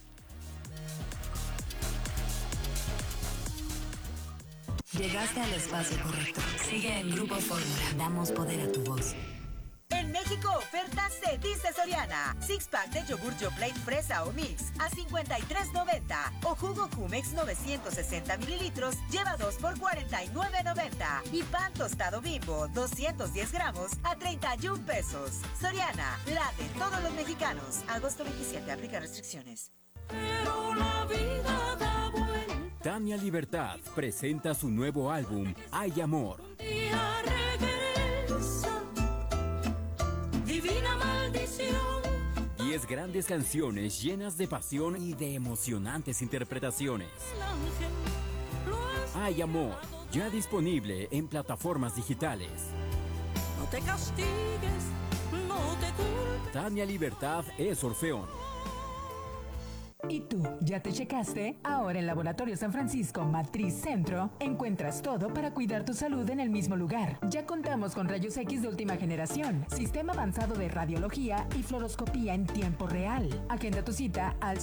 Llegaste al espacio correcto. Sigue en Grupo Fórmula. Damos poder a tu voz. En México, ofertas se dice Soriana. 6-pack de yogur Yoplait fresa o mix a $53.90. O jugo Jumex 960 mililitros lleva 2 por $49.90. Y pan tostado Bimbo 210 gramos a $31 pesos. Soriana, la de todos los mexicanos. Agosto 27, aplica restricciones. Pero la vida da vuelta. Tania Libertad presenta su nuevo álbum, Hay Amor. Divina maldición. 10 grandes canciones llenas de pasión y de emocionantes interpretaciones. Hay Amor, Ya disponible en plataformas digitales. No te castigues, no te culpes. Tania Libertad es Orfeón. ¿Y tú, ya te checaste? Ahora en Laboratorio San Francisco Matriz Centro encuentras todo para cuidar tu salud en el mismo lugar. Ya contamos con rayos X de última generación, sistema avanzado de radiología y fluoroscopía en tiempo real. Agenda tu cita al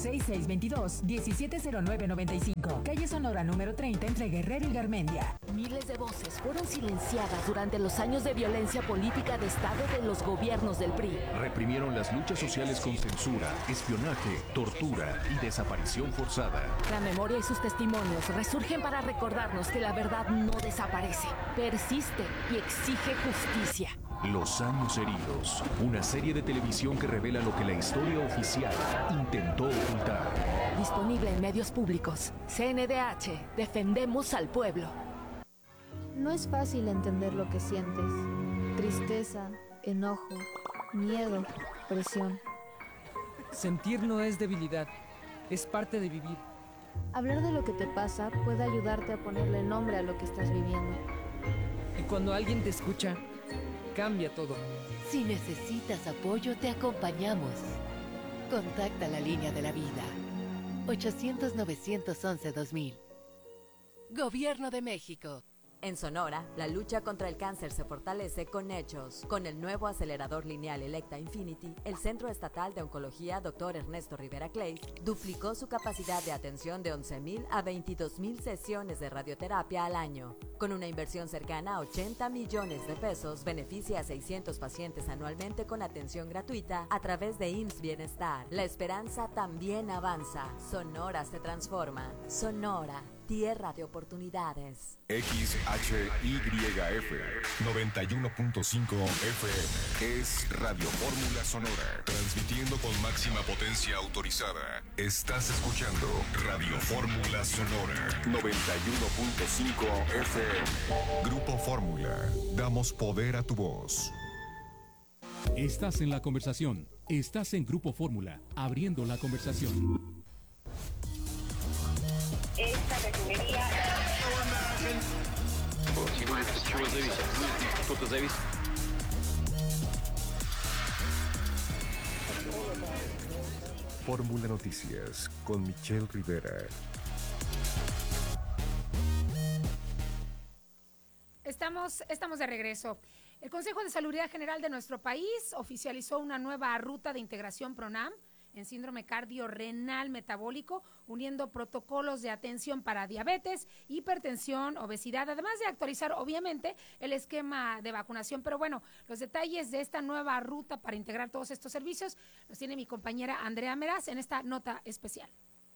6622-170995, calle Sonora número 30 entre Guerrero y Garmendia. Miles de voces fueron silenciadas durante los años de violencia política de Estado de los gobiernos del PRI. Reprimieron las luchas sociales con censura, espionaje, tortura y desaparición forzada. La memoria y sus testimonios resurgen para recordarnos que la verdad no desaparece, persiste y exige justicia. Los años heridos, una serie de televisión que revela lo que la historia oficial intentó ocultar. Disponible en medios públicos. CNDH, defendemos al pueblo. No es fácil entender lo que sientes. Tristeza, enojo, miedo, presión. Sentir no es debilidad, es parte de vivir. Hablar de lo que te pasa puede ayudarte a ponerle nombre a lo que estás viviendo. Y cuando alguien te escucha, cambia todo. Si necesitas apoyo, te acompañamos. Contacta la línea de la vida. 800-911-2000. Gobierno de México. En Sonora, la lucha contra el cáncer se fortalece con hechos. Con el nuevo acelerador lineal Electa Infinity, el Centro Estatal de Oncología Dr. Ernesto Rivera Clay duplicó su capacidad de atención de 11,000 a 22,000 sesiones de radioterapia al año. Con una inversión cercana a 80 millones de pesos, beneficia a 600 pacientes anualmente con atención gratuita a través de IMSS Bienestar. La esperanza también avanza. Sonora se transforma. Sonora, tierra de oportunidades. XHYF 91.5 FM es Radio Fórmula Sonora, transmitiendo con máxima potencia autorizada. Estás escuchando Radio Fórmula Sonora 91.5 FM. Grupo Fórmula, damos poder a tu voz. Estás en la conversación. Estás en Grupo Fórmula, abriendo la conversación. Esta refinería. Fórmula Noticias con Michelle Rivera. Estamos de regreso. El Consejo de Salubridad General de nuestro país oficializó una nueva ruta de integración PRONAM en síndrome cardiorrenal metabólico, uniendo protocolos de atención para diabetes, hipertensión, obesidad, además de actualizar, obviamente, el esquema de vacunación. Pero bueno, los detalles de esta nueva ruta para integrar todos estos servicios los tiene mi compañera Andrea Meraz en esta nota especial.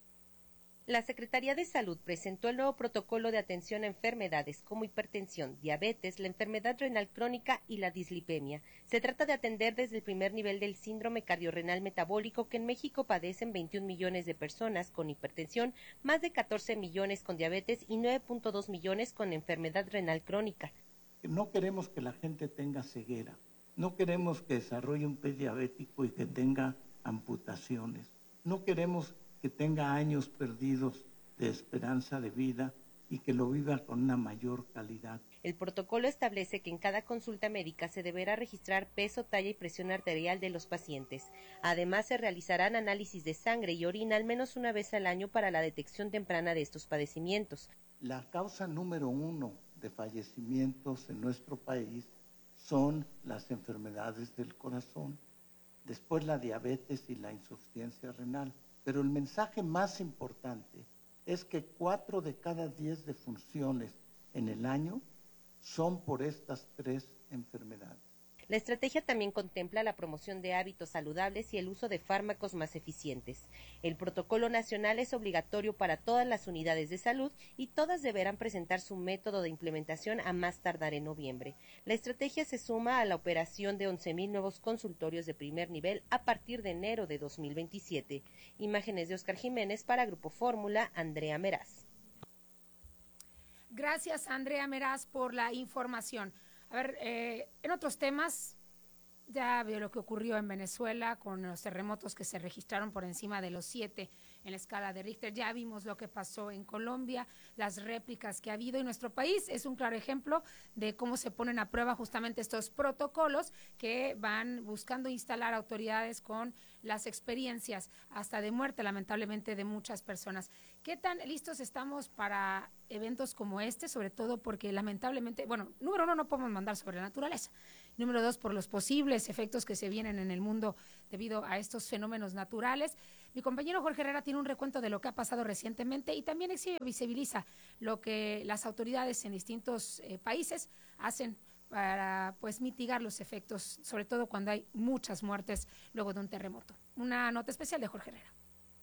La Secretaría de Salud presentó el nuevo protocolo de atención a enfermedades como hipertensión, diabetes, la enfermedad renal crónica y la dislipemia. Se trata de atender desde el primer nivel del síndrome cardiorrenal metabólico, que en México padecen 21 millones de personas con hipertensión, más de 14 millones con diabetes y 9.2 millones con enfermedad renal crónica. No queremos que la gente tenga ceguera, no queremos que desarrolle un pie diabético y que tenga amputaciones, no queremos que tenga años perdidos de esperanza de vida y que lo viva con una mayor calidad. El protocolo establece que en cada consulta médica se deberá registrar peso, talla y presión arterial de los pacientes. Además, se realizarán análisis de sangre y orina al menos una vez al año para la detección temprana de estos padecimientos. La causa número 1 de fallecimientos en nuestro país son las enfermedades del corazón, después la diabetes y la insuficiencia renal. Pero el mensaje más importante es que 4 de cada 10 defunciones en el año son por estas 3 enfermedades. La estrategia también contempla la promoción de hábitos saludables y el uso de fármacos más eficientes. El protocolo nacional es obligatorio para todas las unidades de salud y todas deberán presentar su método de implementación a más tardar en noviembre. La estrategia se suma a la operación de 11,000 nuevos consultorios de primer nivel a partir de enero de 2027. Imágenes de Oscar Jiménez para Grupo Fórmula, Andrea Meraz. Gracias, Andrea Meraz, por la información. A ver, en otros temas, ya vio lo que ocurrió en Venezuela con los terremotos que se registraron por encima de los 7 en la escala de Richter. Ya vimos lo que pasó en Colombia, las réplicas que ha habido, y nuestro país es un claro ejemplo de cómo se ponen a prueba justamente estos protocolos que van buscando instalar autoridades con las experiencias hasta de muerte, lamentablemente, de muchas personas. ¿Qué tan listos estamos para eventos como este? Sobre todo porque lamentablemente, bueno, número uno, no podemos mandar sobre la naturaleza. Número dos, por los posibles efectos que se vienen en el mundo debido a estos fenómenos naturales. Mi compañero Jorge Herrera tiene un recuento de lo que ha pasado recientemente y también visibiliza lo que las autoridades en distintos países hacen para pues mitigar los efectos, sobre todo cuando hay muchas muertes luego de un terremoto. Una nota especial de Jorge Herrera.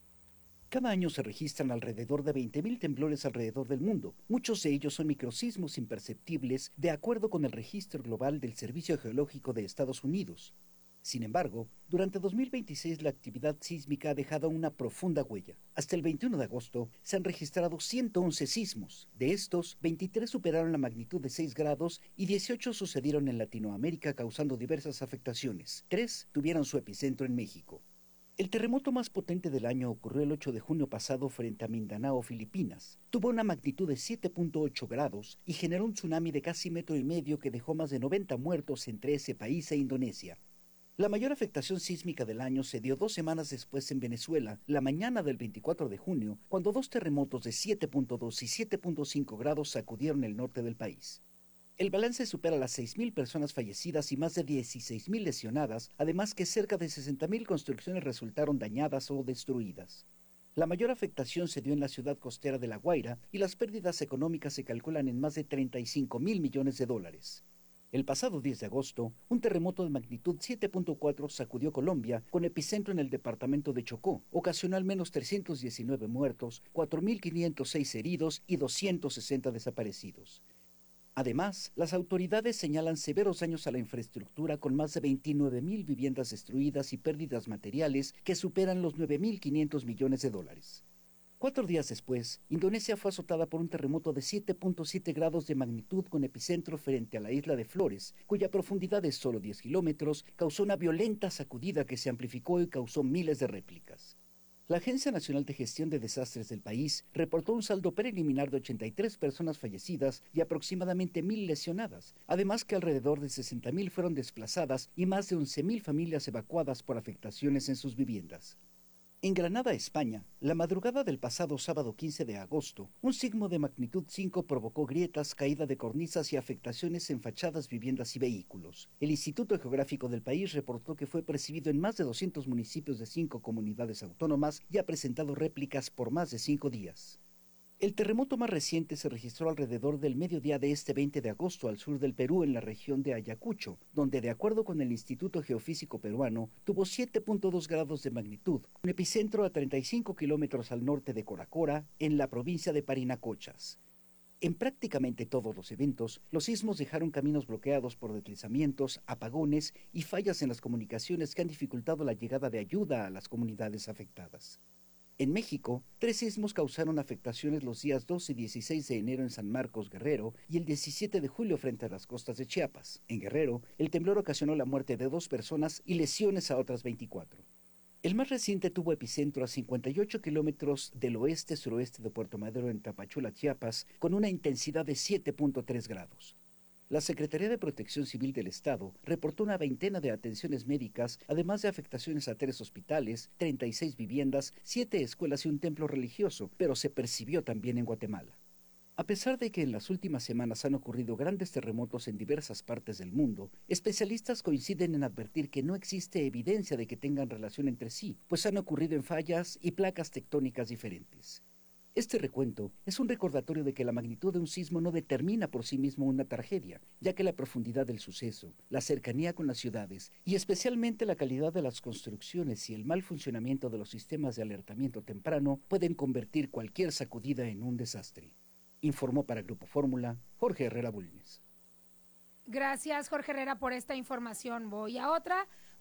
Cada año se registran alrededor de 20.000 temblores alrededor del mundo. Muchos de ellos son microsismos imperceptibles, de acuerdo con el registro global del Servicio Geológico de Estados Unidos. Sin embargo, durante 2026 la actividad sísmica ha dejado una profunda huella. Hasta el 21 de agosto se han registrado 111 sismos. De estos, 23 superaron la magnitud de 6 grados y 18 sucedieron en Latinoamérica, causando diversas afectaciones. 3 tuvieron su epicentro en México. El terremoto más potente del año ocurrió el 8 de junio pasado frente a Mindanao, Filipinas. Tuvo una magnitud de 7.8 grados y generó un tsunami de casi 1,5 metros que dejó más de 90 muertos entre ese país e Indonesia. La mayor afectación sísmica del año se dio 2 semanas después en Venezuela, la mañana del 24 de junio, cuando 2 terremotos de 7.2 y 7.5 grados sacudieron el norte del país. El balance supera las 6.000 personas fallecidas y más de 16.000 lesionadas, además que cerca de 60.000 construcciones resultaron dañadas o destruidas. La mayor afectación se dio en la ciudad costera de La Guaira y las pérdidas económicas se calculan en más de 35.000 millones de dólares. El pasado 10 de agosto, un terremoto de magnitud 7.4 sacudió Colombia con epicentro en el departamento de Chocó. Ocasionó al menos 319 muertos, 4.506 heridos y 260 desaparecidos. Además, las autoridades señalan severos daños a la infraestructura con más de 29.000 viviendas destruidas y pérdidas materiales que superan los 9.500 millones de dólares. 4 días después, Indonesia fue azotada por un terremoto de 7.7 grados de magnitud con epicentro frente a la isla de Flores, cuya profundidad de solo 10 kilómetros causó una violenta sacudida que se amplificó y causó miles de réplicas. La Agencia Nacional de Gestión de Desastres del país reportó un saldo preliminar de 83 personas fallecidas y aproximadamente 1.000 lesionadas, además que alrededor de 60.000 fueron desplazadas y más de 11.000 familias evacuadas por afectaciones en sus viviendas. En Granada, España, la madrugada del pasado sábado 15 de agosto, un sismo de magnitud 5 provocó grietas, caída de cornisas y afectaciones en fachadas, viviendas y vehículos. El Instituto Geográfico del país reportó que fue percibido en más de 200 municipios de 5 comunidades autónomas y ha presentado réplicas por más de 5 días. El terremoto más reciente se registró alrededor del mediodía de este 20 de agosto al sur del Perú, en la región de Ayacucho, donde, de acuerdo con el Instituto Geofísico Peruano, tuvo 7.2 grados de magnitud, un epicentro a 35 kilómetros al norte de Coracora, en la provincia de Parinacochas. En prácticamente todos los eventos, los sismos dejaron caminos bloqueados por deslizamientos, apagones y fallas en las comunicaciones que han dificultado la llegada de ayuda a las comunidades afectadas. En México, 3 sismos causaron afectaciones los días 2 y 16 de enero en San Marcos, Guerrero, y el 17 de julio frente a las costas de Chiapas. En Guerrero, el temblor ocasionó la muerte de 2 personas y lesiones a otras 24. El más reciente tuvo epicentro a 58 kilómetros del oeste-suroeste de Puerto Madero, en Tapachula, Chiapas, con una intensidad de 7.3 grados. La Secretaría de Protección Civil del Estado reportó una veintena de atenciones médicas, además de afectaciones a 3 hospitales, 36 viviendas, 7 escuelas y un templo religioso, pero se percibió también en Guatemala. A pesar de que en las últimas semanas han ocurrido grandes terremotos en diversas partes del mundo, especialistas coinciden en advertir que no existe evidencia de que tengan relación entre sí, pues han ocurrido en fallas y placas tectónicas diferentes. Este recuento es un recordatorio de que la magnitud de un sismo no determina por sí mismo una tragedia, ya que la profundidad del suceso, la cercanía con las ciudades y especialmente la calidad de las construcciones y el mal funcionamiento de los sistemas de alertamiento temprano pueden convertir cualquier sacudida en un desastre. Informó para Grupo Fórmula, Jorge Herrera Bulnes. Gracias, Jorge Herrera, por esta información. Voy a otra.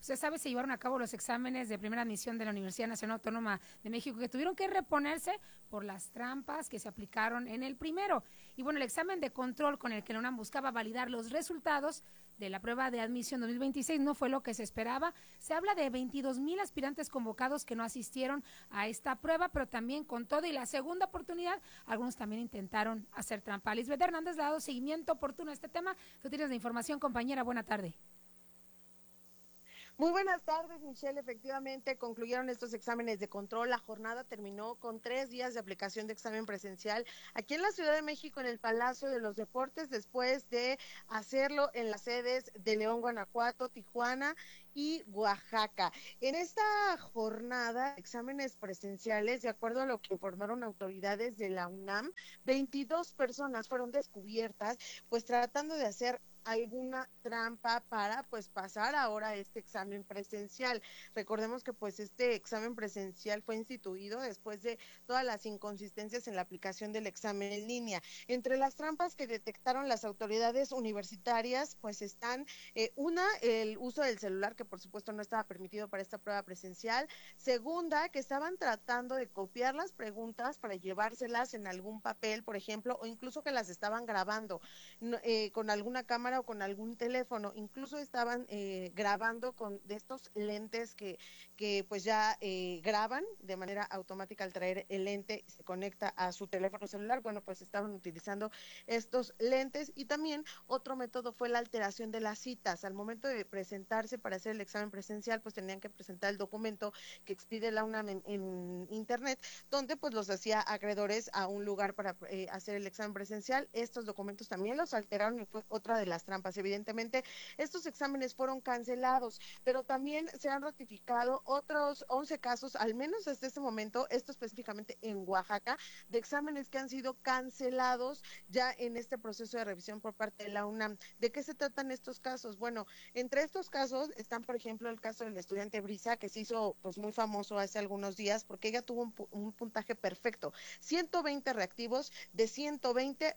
Usted sabe, se llevaron a cabo los exámenes de primera admisión de la Universidad Nacional Autónoma de México, que tuvieron que reponerse por las trampas que se aplicaron en el primero. Y bueno, el examen de control con el que la UNAM buscaba validar los resultados de la prueba de admisión 2026 no fue lo que se esperaba. Se habla de 22,000 aspirantes convocados que no asistieron a esta prueba, pero también con todo y la segunda oportunidad, algunos también intentaron hacer trampa. Lisbeth Hernández le ha dado seguimiento oportuno a este tema. Tú tienes la información, compañera. Buena tarde. Muy buenas tardes, Michelle. Efectivamente, concluyeron estos exámenes de control. La jornada terminó con 3 días de aplicación de examen presencial aquí en la Ciudad de México, en el Palacio de los Deportes, después de hacerlo en las sedes de León, Guanajuato, Tijuana y Oaxaca. En esta jornada, exámenes presenciales, de acuerdo a lo que informaron autoridades de la UNAM, 22 personas fueron descubiertas, pues tratando de hacer alguna trampa para pues pasar ahora este examen presencial. Recordemos que pues este examen presencial fue instituido después de todas las inconsistencias en la aplicación del examen en línea. Entre las trampas que detectaron las autoridades universitarias pues están el uso del celular, que por supuesto no estaba permitido para esta prueba presencial. Segunda, que estaban tratando de copiar las preguntas para llevárselas en algún papel, por ejemplo, o incluso que las estaban grabando con alguna cámara o con algún teléfono. Incluso estaban grabando con de estos lentes que pues ya graban de manera automática. Al traer el lente se conecta a su teléfono celular. Bueno, pues estaban utilizando estos lentes. Y también otro método fue la alteración de las citas. Al momento de presentarse para hacer el examen presencial, pues tenían que presentar el documento que expide la UNAM en internet, donde pues los hacía acreedores a un lugar para hacer el examen presencial. Estos documentos también los alteraron y fue otra de las trampas. Evidentemente, estos exámenes fueron cancelados, pero también se han ratificado otros 11 casos, al menos hasta este momento, esto específicamente en Oaxaca, de exámenes que han sido cancelados ya en este proceso de revisión por parte de la UNAM. ¿De qué se tratan estos casos? Bueno, entre estos casos están, por ejemplo, el caso del estudiante Brisa, que se hizo pues muy famoso hace algunos días porque ella tuvo un puntaje perfecto. 120 reactivos de 120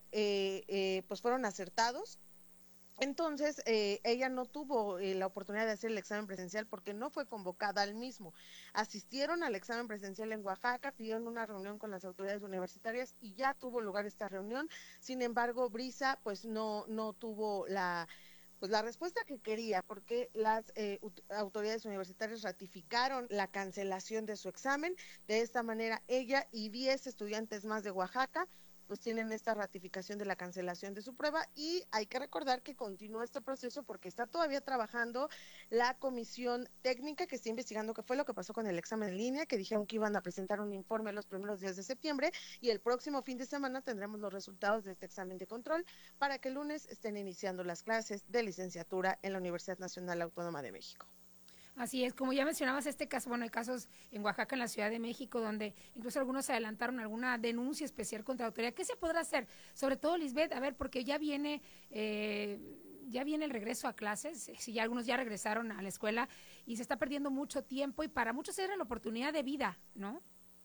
pues fueron acertados. Entonces, ella no tuvo la oportunidad de hacer el examen presencial porque no fue convocada al mismo. Asistieron al examen presencial en Oaxaca, pidieron una reunión con las autoridades universitarias y ya tuvo lugar esta reunión. Sin embargo, Brisa pues no tuvo la respuesta que quería, porque las autoridades universitarias ratificaron la cancelación de su examen. De esta manera, ella y 10 estudiantes más de Oaxaca pues tienen esta ratificación de la cancelación de su prueba. Y hay que recordar que continúa este proceso porque está todavía trabajando la comisión técnica que está investigando qué fue lo que pasó con el examen en línea, que dijeron que iban a presentar un informe los primeros días de septiembre, y el próximo fin de semana tendremos los resultados de este examen de control para que el lunes estén iniciando las clases de licenciatura en la Universidad Nacional Autónoma de México. Así es, como ya mencionabas este caso, bueno, hay casos en Oaxaca, en la Ciudad de México, donde incluso algunos adelantaron alguna denuncia especial contra la autoridad. ¿Qué se podrá hacer? Sobre todo, Lisbeth, a ver, porque ya viene el regreso a clases, si ya algunos ya regresaron a la escuela y se está perdiendo mucho tiempo y para muchos era la oportunidad de vida, ¿no?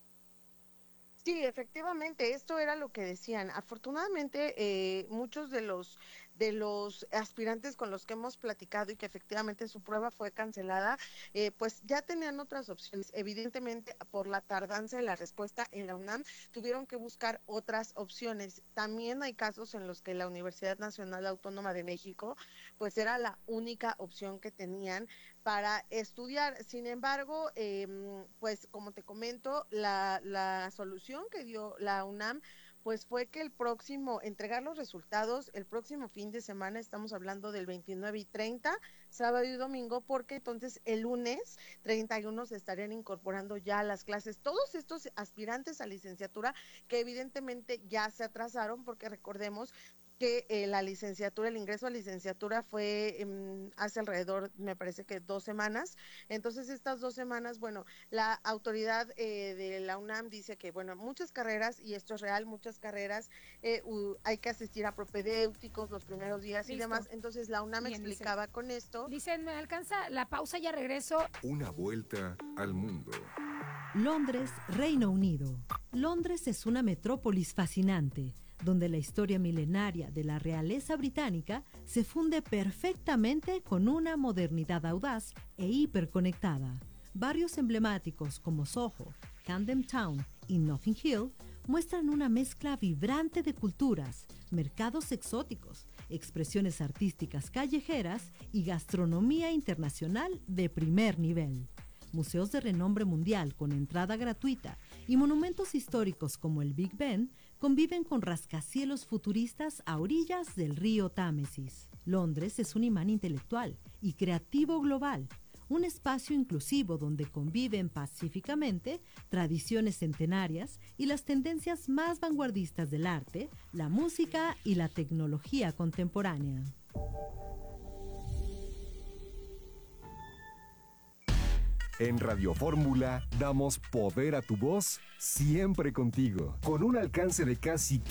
Sí, efectivamente, esto era lo que decían. Afortunadamente, muchos de los aspirantes con los que hemos platicado y que efectivamente su prueba fue cancelada, pues ya tenían otras opciones. Evidentemente, por la tardanza de la respuesta en la UNAM, tuvieron que buscar otras opciones. También hay casos en los que la Universidad Nacional Autónoma de México, pues era la única opción que tenían para estudiar. Sin embargo, pues como te comento, la solución que dio la UNAM pues fue que entregar los resultados el próximo fin de semana. Estamos hablando del 29 y 30, sábado y domingo, porque entonces el lunes 31 se estarían incorporando ya a las clases todos estos aspirantes a licenciatura que evidentemente ya se atrasaron, porque recordemos que el ingreso a licenciatura fue hace alrededor, me parece que 2 semanas. Entonces, estas 2 semanas, bueno, la autoridad de la UNAM dice que, bueno, muchas carreras, y esto es real, muchas carreras, hay que asistir a propedéuticos los primeros días. Listo. Y demás. Entonces, la UNAM explicaba con esto. Dicen, me alcanza la pausa, ya regreso. Una vuelta al mundo. Londres, Reino Unido. Londres es una metrópolis fascinante, donde la historia milenaria de la realeza británica se funde perfectamente con una modernidad audaz e hiperconectada. Barrios emblemáticos como Soho, Camden Town y Notting Hill muestran una mezcla vibrante de culturas, mercados exóticos, expresiones artísticas callejeras y gastronomía internacional de primer nivel. Museos de renombre mundial con entrada gratuita y monumentos históricos como el Big Ben conviven con rascacielos futuristas a orillas del río Támesis. Londres es un imán intelectual y creativo global, un espacio inclusivo donde conviven pacíficamente tradiciones centenarias y las tendencias más vanguardistas del arte, la música y la tecnología contemporánea. En Radio Fórmula damos poder a tu voz siempre contigo, con un alcance de casi